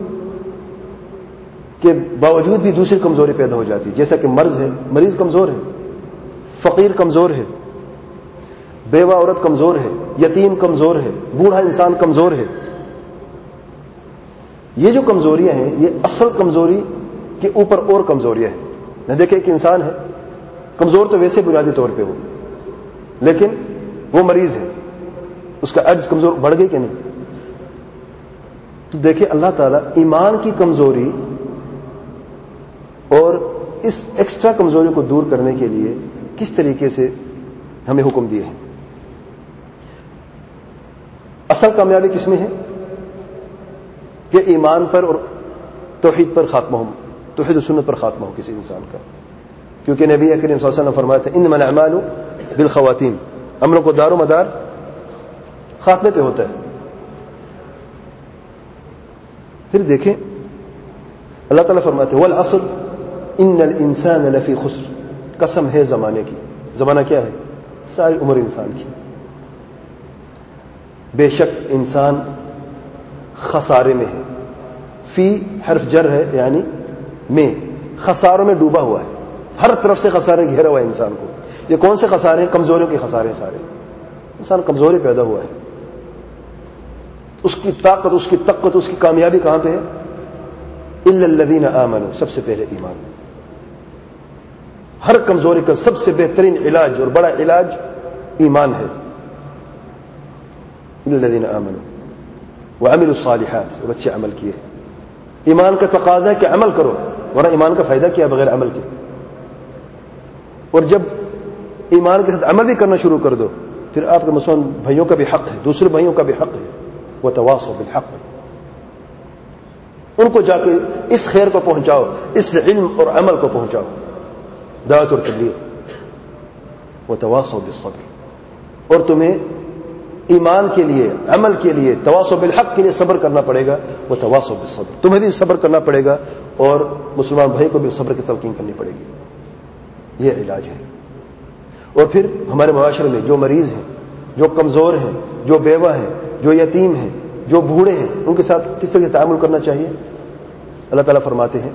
کے باوجود بھی دوسری کمزوری پیدا ہو جاتی ہے، جیسا کہ مرض ہے. مریض کمزور ہے، فقیر کمزور ہے، بیوہ عورت کمزور ہے، یتیم کمزور ہے، بوڑھا انسان کمزور ہے. یہ جو کمزوریاں ہیں یہ اصل کمزوری کے اوپر اور کمزوریاں ہیں. نہ دیکھیں کہ انسان ہے کمزور تو ویسے بنیادی طور پہ ہو، لیکن وہ مریض ہے، اس کا عجز کمزور بڑھ گئی کہ نہیں. تو دیکھیں اللہ تعالیٰ ایمان کی کمزوری اور اس ایکسٹرا کمزوری کو دور کرنے کے لیے کس طریقے سے ہمیں حکم دیے ہیں. اصل کامیابی کس میں ہے کہ ایمان پر اور توحید پر خاتمہ ہو، توحید و سنت پر خاتمہ ہو کسی انسان کا. کیونکہ نبی کریم صلی اللہ علیہ وسلم فرمایا تھا انما الاعمال بالخواتیم، عملوں کو دار و مدار خاتمے پہ ہوتا ہے. پھر دیکھیں اللہ تعالیٰ فرماتے ہیں والعصر ان الانسان لفی خسر، قسم ہے زمانے کی. زمانہ کیا ہے؟ ساری عمر انسان کی. بے شک انسان خسارے میں ہے. فی حرف جر ہے یعنی میں، خساروں میں ڈوبا ہوا ہے، ہر طرف سے خسارے گھیرا ہوا ہے انسان کو. یہ کون سے خسارے ہیں؟ کمزوریوں کے خسارے ہیں سارے. انسان کمزوری پیدا ہوا ہے. اس کی طاقت، اس کی طاقت، اس کی کامیابی کہاں پہ ہے؟ الا الذین آمنوا، سب سے پہلے ایمان. ہر کمزوری کا سب سے بہترین علاج اور بڑا علاج ایمان ہے. الا الذین آمنوا وعملوا الصالحات، اور اچھے عمل کیے. ایمان کا تقاضا ہے کہ عمل کرو، ورنہ ایمان کا فائدہ کیا بغیر عمل کے. اور جب ایمان کے ساتھ عمل بھی کرنا شروع کر دو پھر آپ کے مسلمان بھائیوں کا بھی حق ہے، دوسرے بھائیوں کا بھی حق ہے. وتواصوا بالحق، ان کو جا کے اس خیر کو پہنچاؤ، اس علم اور عمل کو پہنچاؤ. دعوت اور تبلیغ. وتواصوا بالصبر، اور تمہیں ایمان کے لیے، عمل کے لیے، تواصوا بالحق کے لیے صبر کرنا پڑے گا. وتواصوا بالصبر، تمہیں بھی صبر کرنا پڑے گا اور مسلمان بھائی کو بھی صبر کی تلقین کرنی پڑے گی. یہ علاج ہے. اور پھر ہمارے معاشرے میں جو مریض ہیں، جو کمزور ہیں، جو بیوہ ہیں، جو یتیم ہیں، جو بوڑھے ہیں، ان کے ساتھ کس طرح سے تعامل کرنا چاہیے؟ اللہ تعالیٰ فرماتے ہیں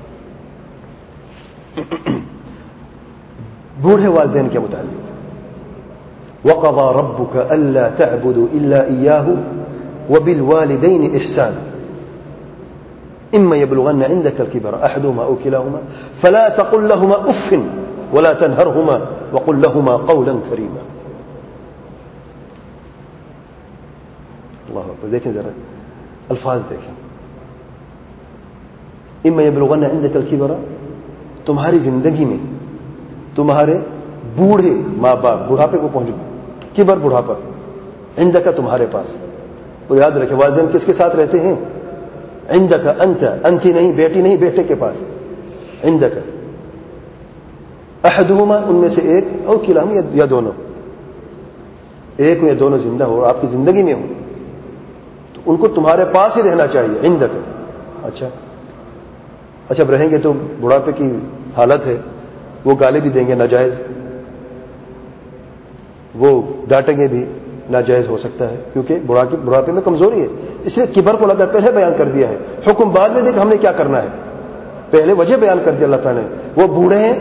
بوڑھے والدین کے متعلق وَقَضَى رَبُّكَ أَلَّا تَعْبُدُوا إِلَّا إِيَّاهُ وَبِالْوَالِدَيْنِ إِحْسَانًا إِمَّا يَبْلُغَنَّ عِندَكَ الْكِبَرَ أَحَدُهُمَا أَوْ كِلَاهُمَا فَلَا تَقُل لَّهُمَا أُفٍّ وَلَا تَنْهَرْهُمَا وَقُل لَّهُمَا قَوْلًا كَرِيمًا. اللہ اکبر. دیکھیں ذرا الفاظ دیکھیں. اما یبلغن عندک الکبر، تمہاری زندگی میں تمہارے بوڑھے ماں باپ بڑھاپے کو پہنچ گئے. کبر بڑھاپا، عندک تمہارے پاس. اور یاد رکھیں والدین کس کے ساتھ رہتے ہیں؟ عندک انت، انتی نہیں، بیٹی نہیں، بیٹے کے پاس. عندک احدہما، ان میں سے ایک، او کلاہما یا دونوں، ایک یا دونوں زندہ ہو، آپ کی زندگی میں ہو تو ان کو تمہارے پاس ہی رہنا چاہیے. عندک. اچھا اب رہیں گے تو بڑھاپے کی حالت ہے، وہ گالی بھی دیں گے ناجائز، وہ ڈانٹیں گے بھی ناجائز ہو سکتا ہے، کیونکہ بڑھاپے میں کمزوری ہے. اس لیے کبر کو اللہ تعالیٰ پہلے بیان کر دیا ہے. حکم بعد میں دے کہ ہم نے کیا کرنا ہے، پہلے وجہ بیان کر دیا اللہ تعالیٰ نے. وہ بوڑھے ہیں،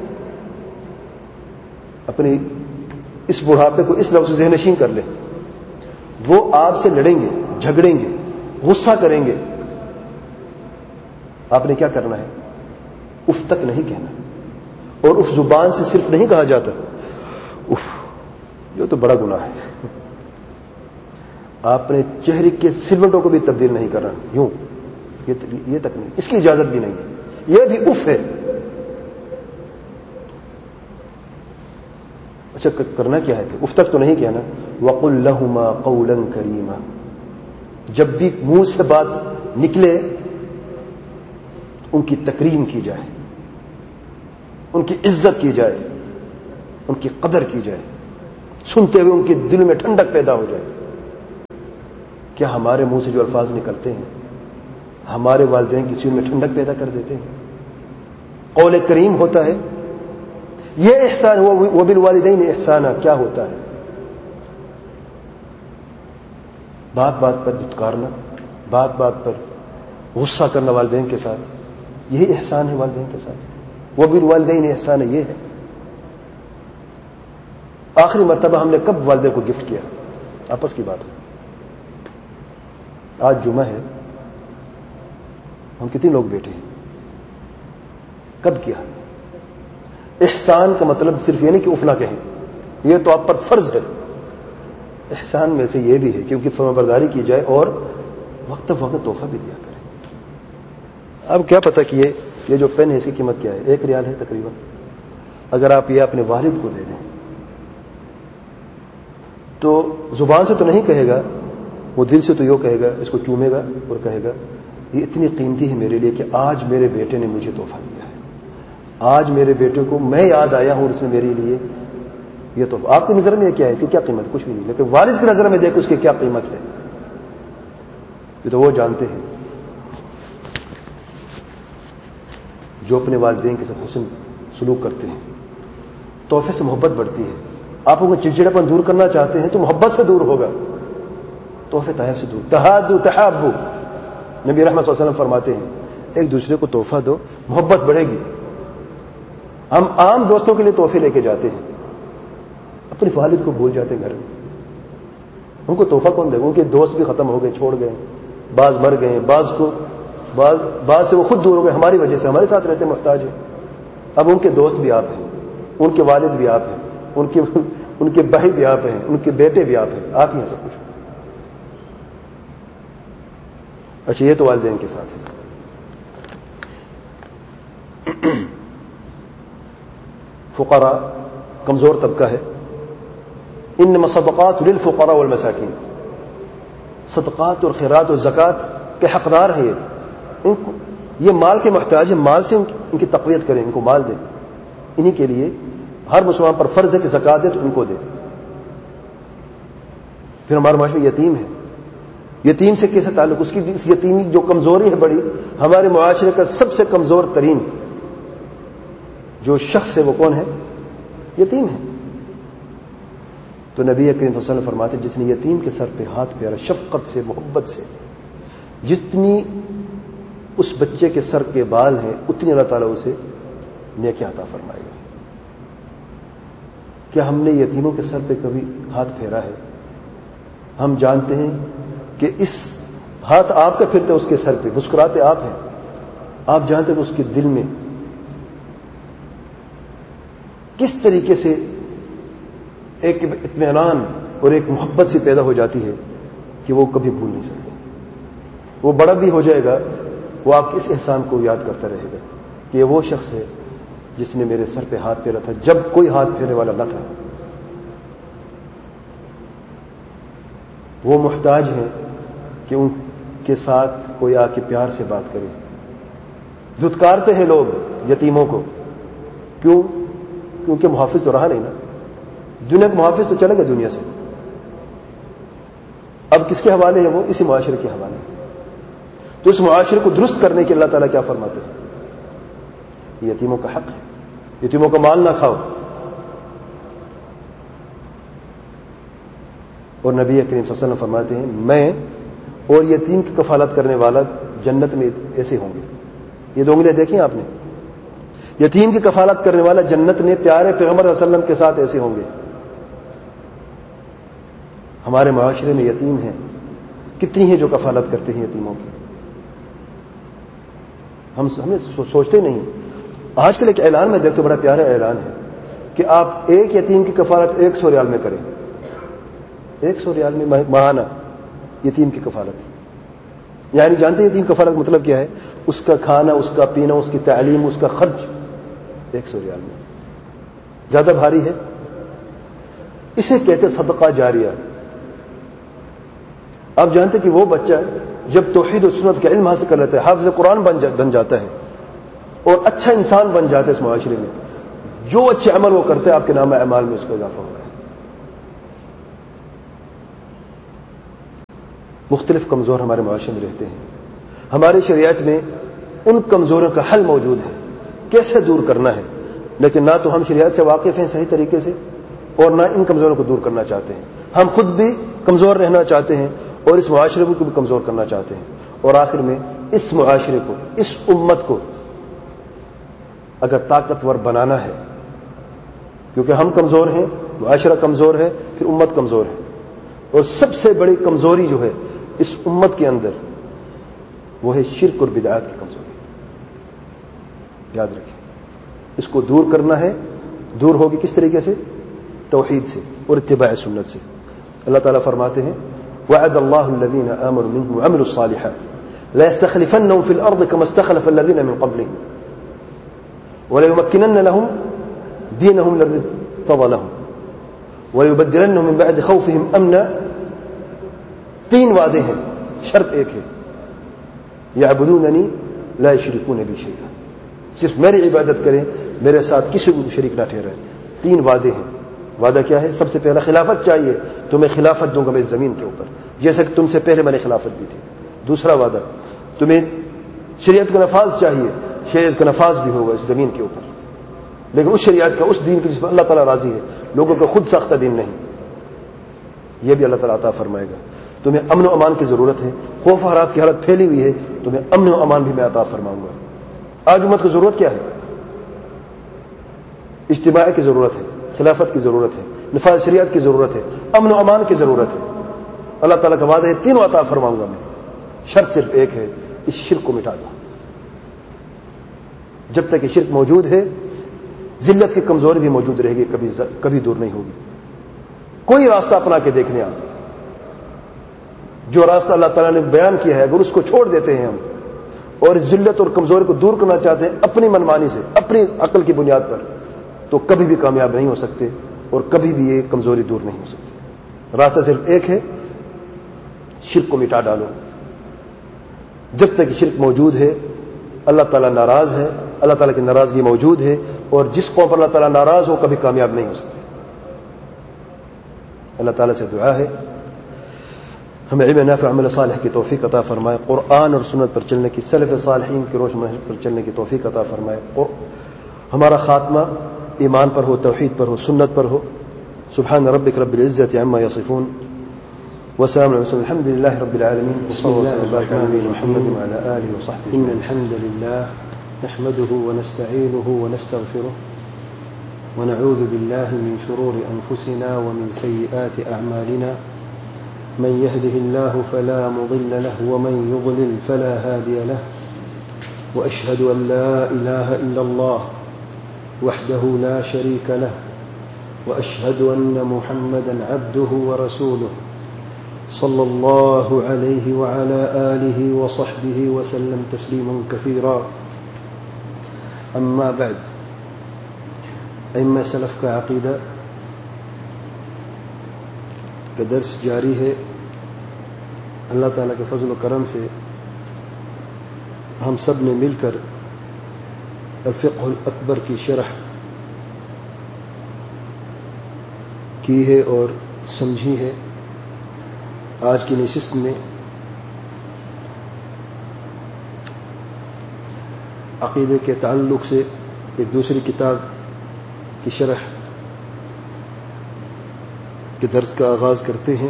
اپنی اس بڑھاپے کو اس لفظ سے ذہن نشین کر لیں. وہ آپ سے لڑیں گے، جھگڑیں گے، غصہ کریں گے. آپ نے کیا کرنا ہے؟ اف تک نہیں کہنا. اور اف زبان سے صرف نہیں کہا جاتا، اف یہ تو بڑا گناہ ہے. آپ نے چہرے کے سلوٹوں کو بھی تبدیل نہیں کرنا یوں، یہ تک نہیں، اس کی اجازت بھی نہیں. یہ بھی اف ہے. اچھا کرنا کیا ہے؟ اف تک تو نہیں کہنا. وَقُلْ لَهُمَا قَوْلًا كَرِيمًا، جب بھی منہ سے بات نکلے ان کی تکریم کی جائے، ان کی عزت کی جائے. ان کی قدر کی جائے, سنتے ہوئے ان کے دل میں ٹھنڈک پیدا ہو جائے. کیا ہمارے منہ سے جو الفاظ نکلتے ہیں ہمارے والدین کی سینے میں ٹھنڈک پیدا کر دیتے ہیں؟ قول کریم ہوتا ہے یہ احسان, وہ بالوالدین احسانا, کیا ہوتا ہے؟ بات بات پر دھتکارنا, بات بات پر غصہ کرنا والدین کے ساتھ, یہی احسان ہے والدین کے ساتھ. وہ بالوالدین احسان یہ ہے. آخری مرتبہ ہم نے کب والدے کو گفٹ کیا؟ آپس کی بات ہے. آج جمعہ ہے, ہم کتنے لوگ بیٹھے ہیں؟ کب کیا؟ احسان کا مطلب صرف یہ نہیں کہ اف نہ کہیں, یہ تو آپ پر فرض ہے. احسان میں سے یہ بھی ہے کیونکہ فرمانبرداری کی جائے اور وقت وقت تحفہ بھی دیا کریں. اب کیا پتہ کہ یہ جو پین ہے اس کی قیمت کیا ہے؟ 1 ریال ہے تقریباً. اگر آپ یہ اپنے والد کو دے دیں تو زبان سے تو نہیں کہے گا, وہ دل سے تو یہ کہے گا, اس کو چومے گا اور کہے گا یہ اتنی قیمتی ہے میرے لیے کہ آج میرے بیٹے نے مجھے تحفہ دیا ہے, آج میرے بیٹے کو میں یاد آیا ہوں اور اس نے میرے لیے یہ تحفہ. آپ کی نظر میں یہ کیا ہے کہ کیا قیمت؟ کچھ بھی نہیں, لیکن والد کی نظر میں دیکھ اس کی کیا قیمت ہے یہ تو وہ جانتے ہیں. جو اپنے والدین کے ساتھ حسن سلوک کرتے ہیں تحفے سے محبت بڑھتی ہے. آپ کو چڑچڑاپن دور کرنا چاہتے ہیں تو محبت سے دور ہوگا, تحفے تحائف سے دور. تحادوا تحابوا, نبی رحمت صلی اللہ علیہ وسلم فرماتے ہیں ایک دوسرے کو تحفہ دو, محبت بڑھے گی. ہم عام دوستوں کے لیے تحفے لے کے جاتے ہیں, اپنے والد کو بھول جاتے ہیں گھر میں. ان کو تحفہ کون دے گا؟ ان کے دوست بھی ختم ہو گئے, چھوڑ گئے, بعض مر گئے, بعض سے وہ خود دور ہو گئے ہماری وجہ سے, ہمارے ساتھ رہتے محتاج ہیں. اب ان کے دوست بھی آپ ہیں, ان کے والد بھی آپ ہیں, ان کے بھائی بھی آپ ہیں, ان کے بیٹے بھی آپ ہیں, آپ ہی ہیں سب کچھ. اچھا یہ تو والدین کے ساتھ ہے. فقراء کمزور طبقہ ہے. انما الصدقات للفقراء والمساکین, صدقات اور خیرات اور زکات کے حقدار ہیں یہ مال کے محتاج ہیں, مال سے ان کی تقویت کریں, ان کو مال دیں. انہی کے لیے ہر مسلمان پر فرض ہے کہ زکات دے تو ان کو دے. پھر ہمارے معاشرے میں یتیم ہے, یتیم سے کیسے تعلق؟ اس یتیمی جو کمزوری ہے بڑی, ہمارے معاشرے کا سب سے کمزور ترین جو شخص ہے وہ کون ہے؟ یتیم ہے. تو نبی کریم صلی اللہ علیہ وسلم فرماتے جس نے یتیم کے سر پہ ہاتھ پھیرا شفقت سے, محبت سے, جتنی اس بچے کے سر کے بال ہیں اتنی اللہ تعالیٰ اسے نیکی عطا فرمائے گا. کیا ہم نے یتیموں کے سر پہ کبھی ہاتھ پھیرا ہے؟ ہم جانتے ہیں کہ اس ہاتھ آپ کا پھرتے اس کے سر پہ, مسکراتے آپ ہیں, آپ جانتے ہیں کہ اس کے دل میں کس طریقے سے ایک اطمینان اور ایک محبت سی پیدا ہو جاتی ہے کہ وہ کبھی بھول نہیں سکتے. وہ بڑا بھی ہو جائے گا, وہ آپ اس احسان کو یاد کرتا رہے گا کہ یہ وہ شخص ہے جس نے میرے سر پہ ہاتھ پھیرا تھا جب کوئی ہاتھ پھیرنے والا نہ تھا. وہ محتاج ہیں کہ ان کے ساتھ کوئی آ کے پیار سے بات کرے. دھتکارتے ہیں لوگ یتیموں کو, کیوں؟ کیونکہ محافظ تو رہا نہیں نا, دنیا کا محافظ تو چلے گا دنیا سے. اب کس کے حوالے ہے؟ وہ اسی معاشرے کے حوالے. تو اس معاشرے کو درست کرنے کے اللہ تعالیٰ کیا فرماتے ہیں؟ یتیموں کا حق ہے, یتیموں کا مال نہ کھاؤ. اور نبی کریم صلی اللہ علیہ وسلم فرماتے ہیں میں اور یتیم کی کفالت کرنے والا جنت میں ایسے ہوں گے. یہ دو انگلیاں دیکھیں آپ نے, یتیم کی کفالت کرنے والا جنت میں پیارے پیغمبر صلی اللہ علیہ وسلم کے ساتھ ایسے ہوں گے. ہمارے معاشرے میں یتیم ہیں, کتنی ہیں جو کفالت کرتے ہیں یتیموں کی؟ ہمیں سوچتے نہیں. آج کل ایک اعلان میں دیکھتے, بڑا پیارا اعلان ہے کہ آپ ایک یتیم کی کفالت 100 ریال میں کریں. 100 ریال میں ماہانہ یتیم کی کفالت. یعنی جانتے ہیں یتیم کفالت مطلب کیا ہے؟ اس کا کھانا, اس کا پینا, اس کی تعلیم, اس کا خرچ 100 ریال میں. زیادہ بھاری ہے؟ اسے کہتے صدقہ جاریہ. آپ جانتے کہ وہ بچہ جب توحید و سنت کا علم حاصل کر لیتا ہے, حافظ قرآن بن جاتا ہے اور اچھا انسان بن جاتا ہے اس معاشرے میں, جو اچھے عمل وہ کرتے آپ کے نام اعمال میں اس کا اضافہ ہو رہا ہے. مختلف کمزور ہمارے معاشرے میں رہتے ہیں. ہماری شریعت میں ان کمزوریوں کا حل موجود ہے کیسے دور کرنا ہے, لیکن نہ تو ہم شریعت سے واقف ہیں صحیح طریقے سے اور نہ ان کمزوریوں کو دور کرنا چاہتے ہیں. ہم خود بھی کمزور رہنا چاہتے ہیں اور اس معاشرے کو بھی کمزور کرنا چاہتے ہیں, اور آخر میں اس معاشرے کو, اس امت کو اگر طاقتور بنانا ہے, کیونکہ ہم کمزور ہیں, معاشرہ کمزور ہے, پھر امت کمزور ہے, اور سب سے بڑی کمزوری جو ہے اس امت کے اندر وہ ہے شرک اور بدعات کی کمزوری. یاد رکھیں, اس کو دور کرنا ہے. دور ہوگی کس طریقے سے؟ توحید سے اور اتباع سنت سے. اللہ تعالیٰ فرماتے ہیں وعد اللہ الذین آمنوا منکم وعملوا الصالحات ليستخلفنهم في الارض كما استخلف الذین من قبلهم وليمكنن لهم دینهم الذی ارتضى لهم ويبدلنهم من بعد خوفهم امنا. 3 وعدے ہیں, شرط ایک ہے یعبدوننی لا یشرکون بی شیئا, صرف میری عبادت کریں, میرے ساتھ کسی کو شریک نہ ٹھہرائیں. 3 وعدے ہیں. وعدہ کیا ہے؟ سب سے پہلا خلافت چاہیے تو میں خلافت دوں گا میں اس زمین کے اوپر, جیسا کہ تم سے پہلے میں نے خلافت دی تھی. دوسرا وعدہ, تمہیں شریعت کا نفاذ چاہیے, شریعت کا نفاذ بھی ہوگا اس زمین کے اوپر, لیکن اس شریعت کا, اس دین کے جس پر اللہ تعالیٰ راضی ہے, لوگوں کا خود ساختہ دین نہیں. یہ بھی اللہ تعالیٰ عطا فرمائے گا. تمہیں امن و امان کی ضرورت ہے, خوف و ہراس کی حالت پھیلی ہوئی ہے, تمہیں امن و امان بھی میں عطا فرماؤں گا. آج امت کو ضرورت کیا ہے؟ اجتماع کی ضرورت ہے, خلافت کی ضرورت ہے, نفاذ شریعت کی ضرورت ہے, امن و امان کی ضرورت ہے. اللہ تعالیٰ کا وعدہ ہے 3 عطا فرماؤں گا میں. شرط صرف ایک ہے, اس شرک کو مٹا دو. جب تک یہ شرک موجود ہے ذلت کی کمزوری بھی موجود رہے گی, کبھی دور نہیں ہوگی. کوئی راستہ اپنا کے دیکھنے آپ, جو راستہ اللہ تعالیٰ نے بیان کیا ہے اگر اس کو چھوڑ دیتے ہیں ہم اور اس ذلت اور کمزوری کو دور کرنا چاہتے ہیں اپنی منمانی سے, اپنی عقل کی بنیاد پر, تو کبھی بھی کامیاب نہیں ہو سکتے اور کبھی بھی یہ کمزوری دور نہیں ہو سکتی. راستہ صرف ایک ہے, شرک کو مٹا ڈالو. جب تک شرک موجود ہے اللہ تعالیٰ ناراض ہے, اللہ تعالیٰ کی ناراضگی موجود ہے, اور جس قوم پر اللہ تعالیٰ ناراض ہو کبھی کامیاب نہیں ہو سکتے. اللہ تعالیٰ سے دعا ہے ہمیں علم نافع عمل صالح کی توفیق عطا فرمائے, قرآن اور سنت پر چلنے کی, سلف صالحین کی روش منہج پر چلنے کی توفیق عطا فرمائے, اور ہمارا خاتمہ ایمان پر ہو, توحید پر ہو, سنت پر ہو. سبحان ربک رب العزت عما یصفون وسلام علی المرسلین الحمد للہ رب العالمین. بسم الله الرحمن الرحيم. إن الحمد لله نحمده ونستعينه ونستغفره ونعوذ بالله من شرور أنفسنا ومن سيئات أعمالنا. من يهده الله فلا مضل له ومن يضلل فلا هادي له. وأشهد أن لا إله إلا الله وحده لا شريك له وأشهد أن محمدا عبده ورسوله صلى الله عليه وعلى آله وصحبه وسلم تسليما كثيرا. أما بعد, ائمہ سلف کا عقیدہ کا درس جاری ہے. اللہ تعالیٰ کے فضل و کرم سے ہم سب نے مل کر الفقہ الاکبر کی شرح کی ہے اور سمجھی ہے. آج کی نشست میں عقیدے کے تعلق سے ایک دوسری کتاب کی شرح کے درس کا آغاز کرتے ہیں.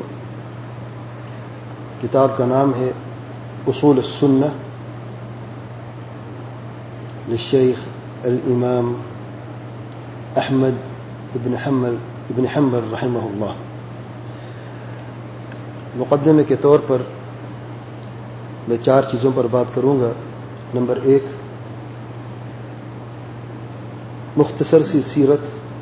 کتاب کا نام ہے اصول السنہ للشیخ الامام احمد ابن حنبل رحمہ اللہ. مقدمے کے طور پر میں 4 چیزوں پر بات کروں گا. نمبر 1, مختصر سی سیرت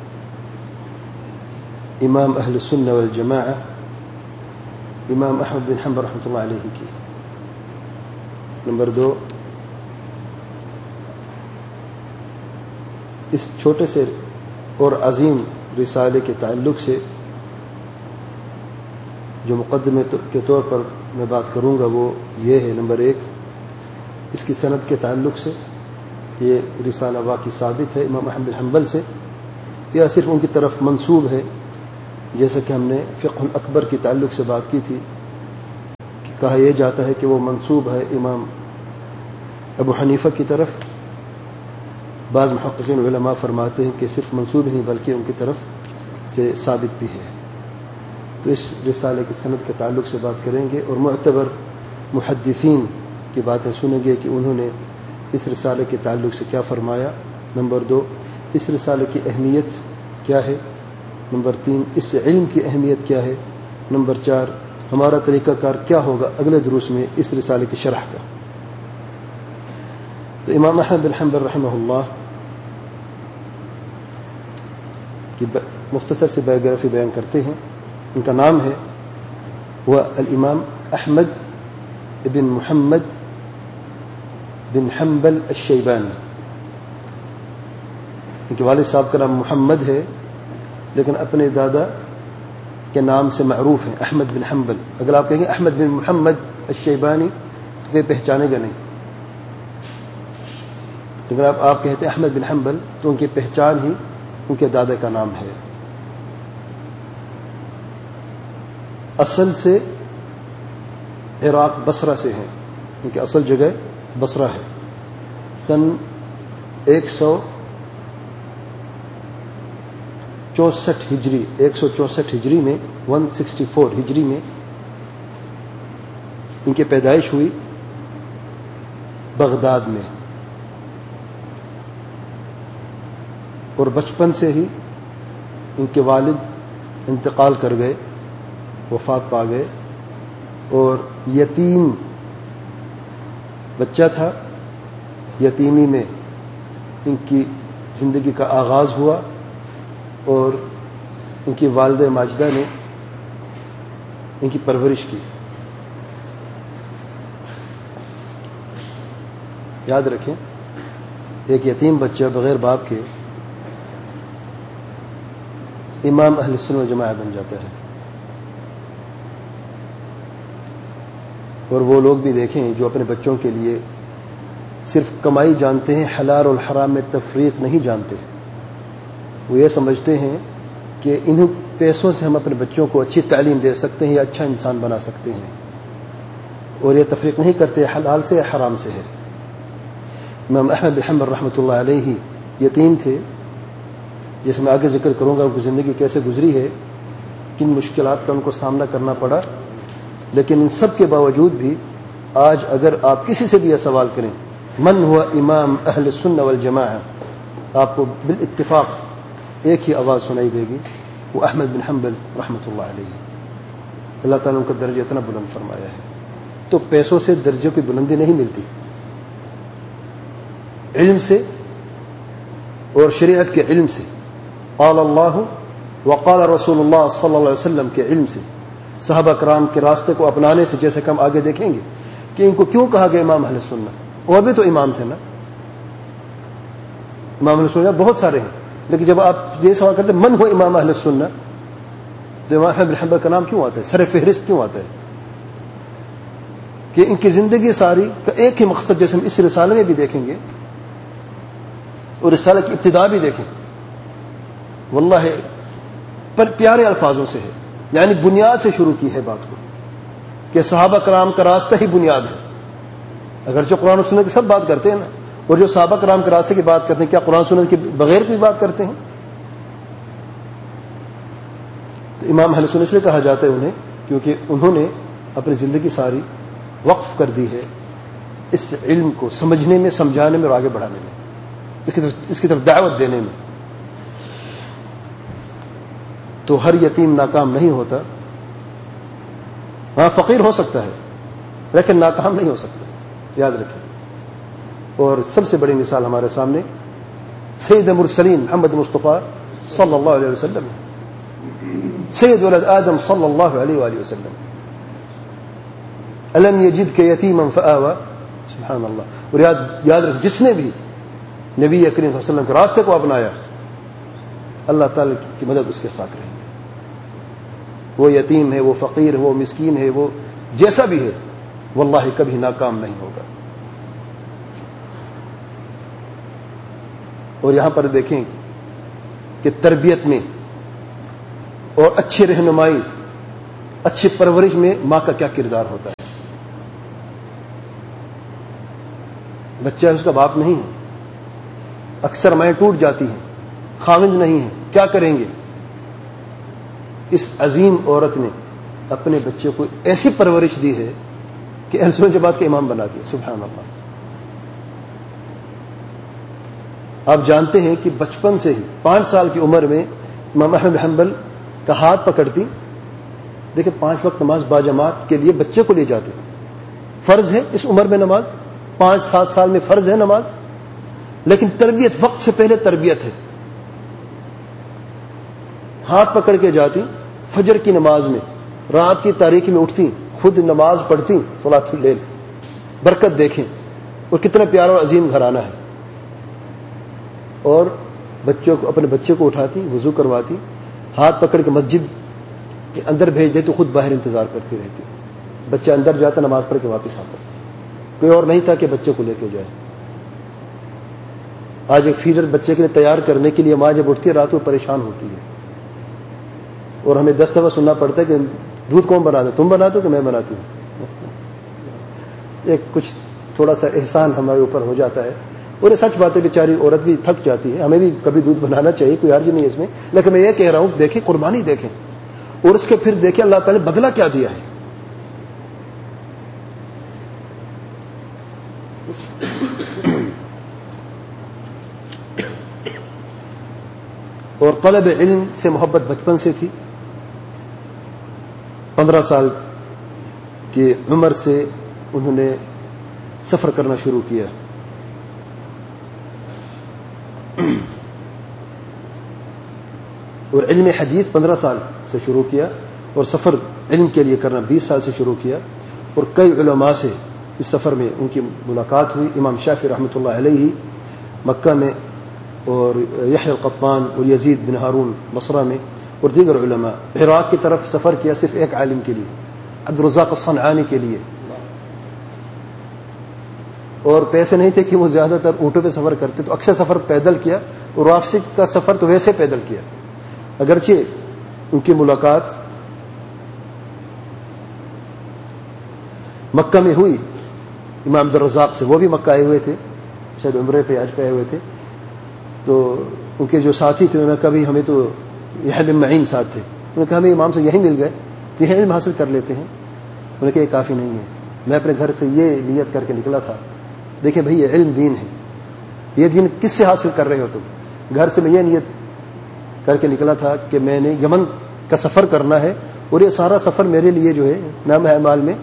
امام اہل السنہ والجماعہ امام احمد بن حنبل رحمۃ اللہ علیہ کی. نمبر 2, اس چھوٹے سے اور عظیم رسالے کے تعلق سے جو مقدمے کے طور پر میں بات کروں گا وہ یہ ہے. نمبر 1, اس کی سند کے تعلق سے یہ رسالہ واقعی ثابت ہے امام احمد بن حنبل سے یا صرف ان کی طرف منسوب ہے، جیسا کہ ہم نے فقہ الاکبر کے تعلق سے بات کی تھی کہ کہا یہ جاتا ہے کہ وہ منسوب ہے امام ابو حنیفہ کی طرف. بعض محققین علماء فرماتے ہیں کہ صرف منسوب نہیں بلکہ ان کی طرف سے ثابت بھی ہے. تو اس رسالے کی سند کے تعلق سے بات کریں گے اور معتبر محدثین کی باتیں سنیں گے کہ انہوں نے اس رسالے کے تعلق سے کیا فرمایا. نمبر 2، اس رسالے کی اہمیت کیا ہے. نمبر 3، اس سے علم کی اہمیت کیا ہے. نمبر 4، ہمارا طریقہ کار کیا ہوگا اگلے دروس میں اس رسالے کی شرح کا. تو امام احمد بن حنبل رحمہ اللہ کی مختصر سے بایوگرافی بیان کرتے ہیں. ان کا نام ہے وہ الامام احمد بن محمد بن حنبل الشیبانی. ان کے والد صاحب کا نام محمد ہے لیکن اپنے دادا کے نام سے معروف ہیں احمد بن حنبل. اگر آپ کہیں گے احمد بن محمد الشیبانی تو کوئی پہچانے گا نہیں، لیکن آپ کہتے ہیں احمد بن حنبل تو ان کی پہچان ہی ان کے دادا کا نام ہے. اصل سے عراق بصرہ سے ہیں، ان کی اصل جگہ بصرہ ہے. سن 164 ہجری میں 164 ہجری میں ان کی پیدائش ہوئی بغداد میں، اور بچپن سے ہی ان کے والد انتقال کر گئے، وفات پا گئے، اور یتیم بچہ تھا. یتیمی میں ان کی زندگی کا آغاز ہوا اور ان کی والدہ ماجدہ نے ان کی پرورش کی. یاد رکھیں، ایک یتیم بچہ بغیر باپ کے امام اہل سنت والجماعہ بن جاتا ہے. اور وہ لوگ بھی دیکھیں جو اپنے بچوں کے لیے صرف کمائی جانتے ہیں، حلال اور حرام میں تفریق نہیں جانتے. وہ یہ سمجھتے ہیں کہ انہوں پیسوں سے ہم اپنے بچوں کو اچھی تعلیم دے سکتے ہیں یا اچھا انسان بنا سکتے ہیں، اور یہ تفریق نہیں کرتے حلال سے یا حرام سے ہے. امام احمد بن حنبل رحمۃ اللہ علیہ یتیم تھے، جیسے میں آگے ذکر کروں گا ان کی زندگی کیسے گزری ہے، کن مشکلات کا ان کو سامنا کرنا پڑا. لیکن ان سب کے باوجود بھی آج اگر آپ کسی سے بھی یہ سوال کریں من ہوا امام اہل السنہ والجماعہ، آپ کو بالاتفاق ایک ہی آواز سنائی دے گی، وہ احمد بن حنبل رحمۃ اللہ علیہ. اللہ تعالیٰ نے ان کا درجہ اتنا بلند فرمایا ہے. تو پیسوں سے درجے کی بلندی نہیں ملتی، علم سے اور شریعت کے علم سے، قال اللہ وقال رسول اللہ صلی اللہ علیہ وسلم کے علم سے، صحابہ کرام کے راستے کو اپنانے سے، جیسے کہ ہم آگے دیکھیں گے کہ ان کو کیوں کہا گیا امام اہل سنت. اور بھی تو امام تھے نا، امام اہل سنت بہت سارے ہیں، لیکن جب آپ یہ سوال کرتے من ہو امام اہل سنت تو امام احمد بن حنبل کا نام کیوں آتا ہے، سر فہرست کیوں آتا ہے؟ کہ ان کی زندگی ساری کا ایک ہی مقصد، جیسے ہم اس رسالے میں بھی دیکھیں گے اور رسالے کی ابتدا بھی دیکھیں، واللہ پر پیارے الفاظوں سے ہے. یعنی بنیاد سے شروع کی ہے بات کو کہ صحابہ کرام کا راستہ ہی بنیاد ہے. اگرچہ قرآن و سنت کی سب بات کرتے ہیں نا، اور جو صحابہ کرام کے راستے کی بات کرتے ہیں کیا قرآن و سنت کے بغیر کوئی بات کرتے ہیں؟ تو امام اہل سنت اس لیے کہا جاتا ہے انہیں کیونکہ انہوں نے اپنی زندگی ساری وقف کر دی ہے اس علم کو سمجھنے میں، سمجھانے میں اور آگے بڑھانے میں، اس کی طرف دعوت دینے میں. تو ہر یتیم ناکام نہیں ہوتا، ہاں فقیر ہو سکتا ہے لیکن ناکام نہیں ہو سکتا، یاد رکھیں. اور سب سے بڑی مثال ہمارے سامنے سید المرسلین محمد مصطفیٰ صلی اللہ علیہ وسلم، سید ولد آدم صلی اللہ علیہ وآلہ وسلم. الم یجدک یتیما فآوی، سبحان اللہ. اور یاد رکھ، جس نے بھی نبی کریم صلی اللہ علیہ وسلم کے راستے کو اپنایا اللہ تعالی کی مدد اس کے ساتھ رہی. وہ یتیم ہے، وہ فقیر ہے، وہ مسکین ہے، وہ جیسا بھی ہے، واللہ کبھی ناکام نہیں ہوگا. اور یہاں پر دیکھیں کہ تربیت میں اور اچھی رہنمائی، اچھی پرورش میں ماں کا کیا کردار ہوتا ہے. بچہ اس کا باپ نہیں ہے. اکثر مائیں ٹوٹ جاتی ہیں، خاوند نہیں ہے، کیا کریں گے؟ اس عظیم عورت نے اپنے بچے کو ایسی پرورش دی ہے کہ اہل سنت جماعت کا امام بنا دیا. سبحان اللہ. آپ جانتے ہیں کہ بچپن سے ہی 5 سال کی عمر میں امام احمد بن حنبل کا ہاتھ پکڑتی. دیکھیں 5 وقت نماز باجماعت کے لیے بچے کو لے جاتے. فرض ہے اس عمر میں نماز، 5-7 سال میں فرض ہے نماز، لیکن تربیت وقت سے پہلے تربیت ہے. ہاتھ پکڑ کے جاتی، فجر کی نماز میں رات کی تاریکی میں اٹھتی، خود نماز پڑھتی، صلاۃ اللیل. برکت دیکھیں اور کتنا پیارا اور عظیم گھرانہ ہے. اور اپنے بچے کو اٹھاتی، وضو کرواتی، ہاتھ پکڑ کے مسجد کے اندر بھیج دے تو خود باہر انتظار کرتی رہتی. بچہ اندر جاتا، نماز پڑھ کے واپس آتا. کوئی اور نہیں تھا کہ بچے کو لے کے جائے. آج ایک فیڈر بچے کے لیے تیار کرنے کے لیے ماں جب اٹھتی ہے رات کو پریشان ہوتی ہے، اور ہمیں 10 دفعہ سننا پڑتا ہے کہ دودھ کون بنا دے، تم بناتے ہو کہ میں بناتی ہوں. ایک کچھ تھوڑا سا احسان ہمارے اوپر ہو جاتا ہے. اور یہ سچ بات ہے، بیچاری عورت بھی تھک جاتی ہے. ہمیں بھی کبھی دودھ بنانا چاہیے، کوئی حرج نہیں ہے اس میں. لیکن میں یہ کہہ رہا ہوں، دیکھیں قربانی دیکھیں، اور اس کے پھر دیکھیں اللہ تعالی نے بدلہ کیا دیا ہے. اور طلب علم سے محبت بچپن سے تھی. 15 سال کی عمر سے انہوں نے سفر کرنا شروع کیا. اور علم حدیث 15 سال سے شروع کیا، اور سفر علم کے لیے کرنا 20 سال سے شروع کیا. اور کئی علماء سے اس سفر میں ان کی ملاقات ہوئی. امام شافعی رحمۃ اللہ علیہ مکہ میں، اور یحییٰ القطان اور یزید بن ہارون بصرہ میں، اور دیگر علماء. عراق کی طرف سفر کیا صرف ایک عالم کے لیے، عبدالرزاق الصنعانی کے لیے. اور پیسے نہیں تھے کہ وہ زیادہ تر اونٹوں پہ سفر کرتے، تو اکثر سفر پیدل کیا، اور واپسی کا سفر تو ویسے پیدل کیا. اگرچہ ان کی ملاقات مکہ میں ہوئی امام عبدالرزاق سے، وہ بھی مکہ آئے ہوئے تھے، شاید عمرے پہ حج پہ آئے ہوئے تھے. تو ان کے جو ساتھی تھے انہوں نے کبھی ہمیں تو یحییٰ بن معین ساتھ تھے، انہوں نے کہا ہمیں امام سے یہیں مل گئے تو یہیں علم حاصل کر لیتے ہیں. انہوں نے کہا یہ کافی نہیں ہے، میں اپنے گھر سے یہ نیت کر کے نکلا تھا. دیکھیں بھائی یہ علم دین ہے، یہ دین کس سے حاصل کر رہے ہو تم؟ گھر سے میں یہ نیت کر کے نکلا تھا کہ میں نے یمن کا سفر کرنا ہے، اور یہ سارا سفر میرے لیے جو ہے نام اعمال میں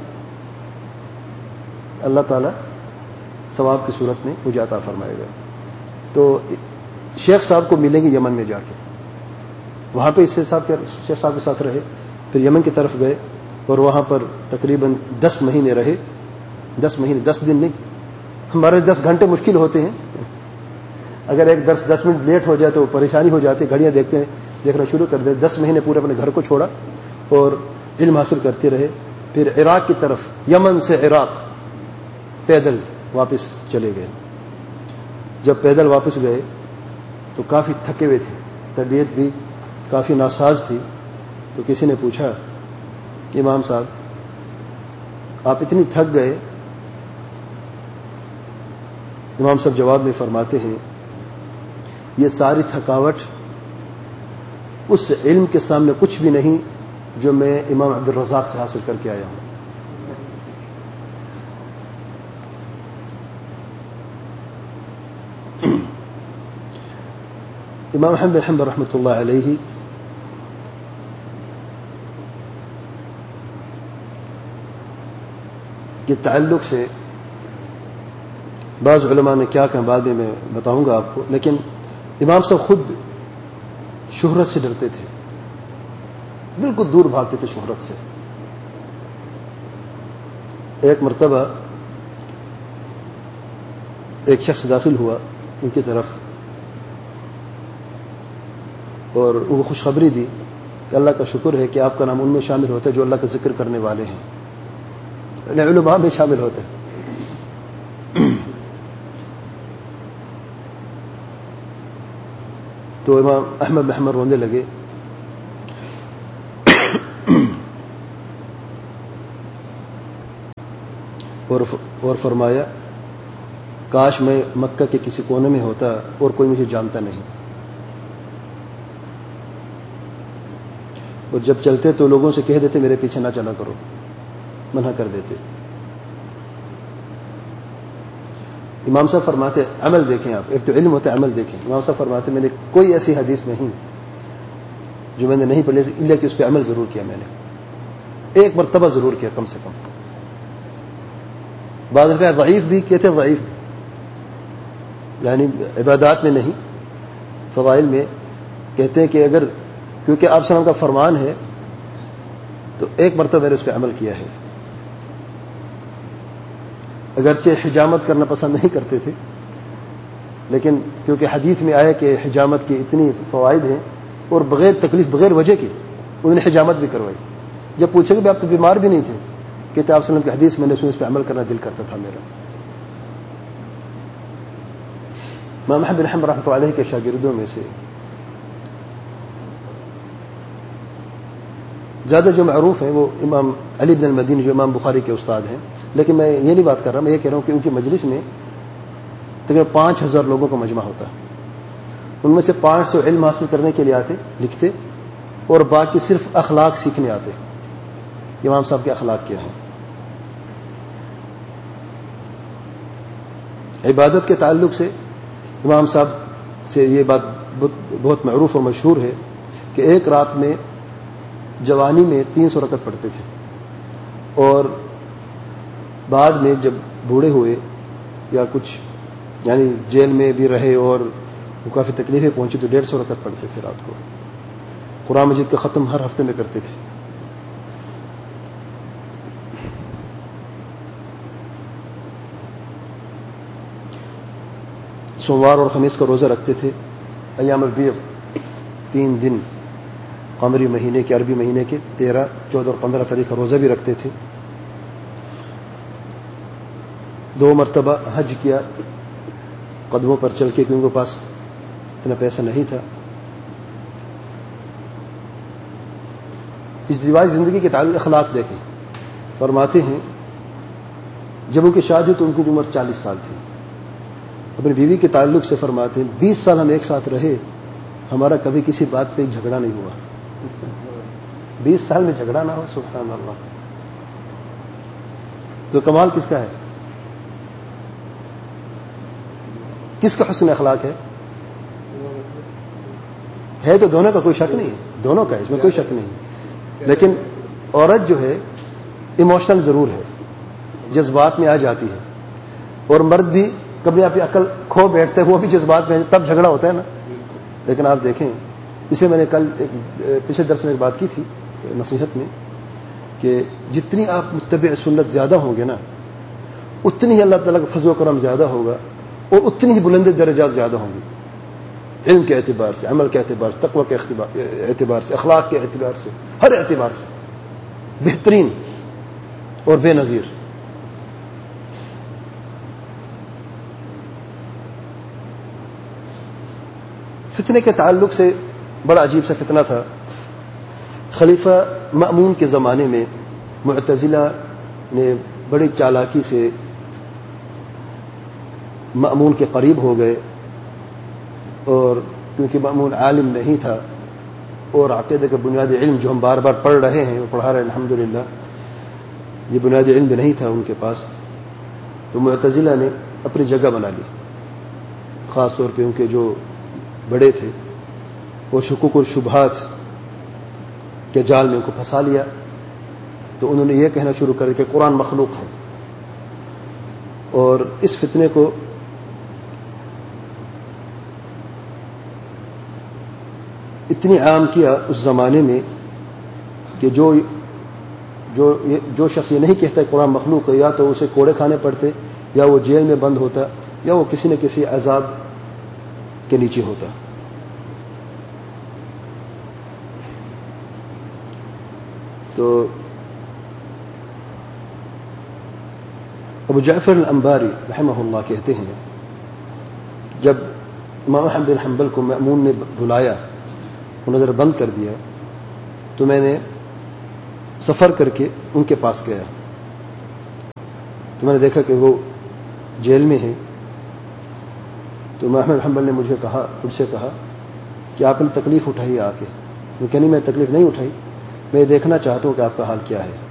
اللہ تعالی ثواب کی صورت میں مجھے عطا فرمائے گا. تو شیخ صاحب کو ملیں گے یمن میں جا کے، وہاں پہ شیخ صاحب کے ساتھ رہے. پھر یمن کی طرف گئے اور وہاں پر تقریباً 10 مہینے رہے. 10 مہینے، 10 دن نہیں، ہمارے 10 گھنٹے مشکل ہوتے ہیں. اگر ایک درس 10 منٹ لیٹ ہو جائے تو پریشانی ہو جاتی ہے، گھڑیاں دیکھنا شروع کر دے. 10 مہینے پورے اپنے گھر کو چھوڑا اور علم حاصل کرتے رہے. پھر عراق کی طرف، یمن سے عراق پیدل واپس چلے گئے. جب پیدل واپس گئے تو کافی تھکے ہوئے تھے، طبیعت بھی کافی ناساز تھی. تو کسی نے پوچھا امام صاحب آپ اتنی تھک گئے؟ امام صاحب جواب میں فرماتے ہیں یہ ساری تھکاوٹ اس علم کے سامنے کچھ بھی نہیں جو میں امام عبدالرزاق سے حاصل کر کے آیا ہوں. امام احمد بن حنبل رحمۃ اللہ علیہ کے تعلق سے بعض علماء نے کیا کہا بعد میں بتاؤں گا آپ کو، لیکن امام صاحب خود شہرت سے ڈرتے تھے، بالکل دور بھاگتے تھے شہرت سے. ایک مرتبہ ایک شخص داخل ہوا ان کی طرف اور ان کو خوشخبری دی کہ اللہ کا شکر ہے کہ آپ کا نام ان میں شامل ہوتا ہے جو اللہ کا ذکر کرنے والے ہیں، یعنی علماء میں شامل ہوتا ہے. تو امام احمد بن حنبل رونے لگے اور فرمایا کاش میں مکہ کے کسی کونے میں ہوتا اور کوئی مجھے جانتا نہیں، اور جب چلتے تو لوگوں سے کہہ دیتے میرے پیچھے نہ چلا کرو، منع کر دیتے۔ امام صاحب فرماتے عمل دیکھیں آپ، ایک تو علم ہوتا ہے، عمل دیکھیں۔ امام صاحب فرماتے میں نے کوئی ایسی حدیث نہیں جو میں نے نہیں پڑھی الا کہ اس پہ عمل ضرور کیا، میں نے ایک مرتبہ ضرور کیا کم سے کم۔ بعض کا ضعیف بھی کہتے ہیں، ضعیف یعنی عبادات میں نہیں، فضائل میں کہتے ہیں کہ اگر کیونکہ آپ صلی اللہ علیہ وسلم کا فرمان ہے تو ایک مرتبہ میں نے اس پہ عمل کیا ہے۔ اگرچہ حجامت کرنا پسند نہیں کرتے تھے، لیکن کیونکہ حدیث میں آیا کہ حجامت کی اتنی فوائد ہیں اور بغیر تکلیف بغیر وجہ کے انہوں نے حجامت بھی کروائی۔ جب پوچھے کہ آپ تو بیمار بھی نہیں تھے، کہتے آپ صلی اللہ علیہ وسلم کی حدیث میں نے اس پہ عمل کرنا دل کرتا تھا میرا۔ امام احمد بن حنبل رحمۃ اللہ علیہ کے شاگردوں میں سے زیادہ جو معروف ہیں وہ امام علی بن المدینی جو امام بخاری کے استاد ہیں، لیکن میں یہ نہیں بات کر رہا، میں یہ کہہ رہا ہوں کہ ان کی مجلس میں تقریباً 5000 لوگوں کا مجمع ہوتا ہے، ان میں سے 500 علم حاصل کرنے کے لیے آتے لکھتے اور باقی صرف اخلاق سیکھنے آتے، امام صاحب کے اخلاق کیا ہیں۔ عبادت کے تعلق سے امام صاحب سے یہ بات بہت معروف اور مشہور ہے کہ ایک رات میں جوانی میں 300 رکعت پڑھتے تھے، اور بعد میں جب بوڑھے ہوئے یا کچھ یعنی جیل میں بھی رہے اور کافی تکلیفیں پہنچی تو 150 رکعت پڑھتے تھے رات کو۔ قرآن مجید کا ختم ہر ہفتے میں کرتے تھے۔ سوموار اور خمیس کا روزہ رکھتے تھے، ایام البیض 3 دن قمری مہینے کے، عربی مہینے کے 13، 14 اور 15 تاریخ کا روزہ بھی رکھتے تھے۔ 2 مرتبہ حج کیا قدموں پر چل کے، کیونکہ ان کے پاس اتنا پیسہ نہیں تھا۔ اس رواج زندگی کے تعلق اخلاق دیکھیں، فرماتے ہیں جب ان کی شادی ہوئی تو ان کی عمر 40 سال تھی۔ اپنی بیوی کے تعلق سے فرماتے ہیں 20 سال ہم ایک ساتھ رہے، ہمارا کبھی کسی بات پہ جھگڑا نہیں ہوا۔ 20 سال میں جھگڑا نہ ہو، سبحان اللہ۔ تو کمال کس کا ہے؟ کس کا حسن اخلاق ہے تو دونوں کا کوئی شک نہیں ہے، دونوں کا ہے، اس میں کوئی شک نہیں، لیکن عورت جو ہے ایموشنل ضرور ہے، جذبات میں آ جاتی ہے، اور مرد بھی کبھی آپ کی عقل کھو بیٹھتے ہیں، وہ بھی جذبات میں، تب جھگڑا ہوتا ہے نا۔ لیکن آپ دیکھیں، اسے میں نے کل پچھلے درس میں ایک بات کی تھی نصیحت میں کہ جتنی آپ متبع سنت زیادہ ہوں گے نا، اتنی ہی اللہ تعالیٰ کا فضل و کرم زیادہ ہوگا اور اتنی ہی بلند درجات زیادہ ہوں گی، علم کے اعتبار سے، عمل کے اعتبار سے، تقوی کے اعتبار سے، اخلاق کے اعتبار سے، ہر اعتبار سے بہترین اور بے نظیر۔ فتنے کے تعلق سے بڑا عجیب سا فتنہ تھا۔ خلیفہ مأمون کے زمانے میں معتزلہ نے بڑی چالاکی سے مأمون کے قریب ہو گئے، اور کیونکہ مأمون عالم نہیں تھا اور عقیدے کا بنیادی علم جو ہم بار بار پڑھ رہے ہیں وہ پڑھا رہے ہیں الحمدللہ، یہ بنیادی علم بھی نہیں تھا ان کے پاس، تو معتزلہ نے اپنی جگہ بنا لی، خاص طور پہ ان کے جو بڑے تھے، اور شکوک اور شبہات کے جال میں ان کو پھنسا لیا۔ تو انہوں نے یہ کہنا شروع کر دیا کہ قرآن مخلوق ہے، اور اس فتنے کو اتنی عام کیا اس زمانے میں کہ جو شخص یہ نہیں کہتا قرآن مخلوق ہے، یا تو اسے کوڑے کھانے پڑتے، یا وہ جیل میں بند ہوتا، یا وہ کسی نہ کسی عذاب کے نیچے ہوتا۔ تو ابو جعفر الانباری رحمہ اللہ کہتے ہیں جب امام احمد بن حنبل کو مأمون نے بلایا، وہ نظر بند کر دیا، تو میں نے سفر کر کے ان کے پاس گیا، تو میں نے دیکھا کہ وہ جیل میں ہیں. تو امام احمد بن حنبل نے مجھ سے کہا کہ آپ نے تکلیف اٹھائی آ کے. میں کہا نہیں، میں تکلیف نہیں اٹھائی، میں دیکھنا چاہتا ہوں کہ آپ کا حال کیا ہے.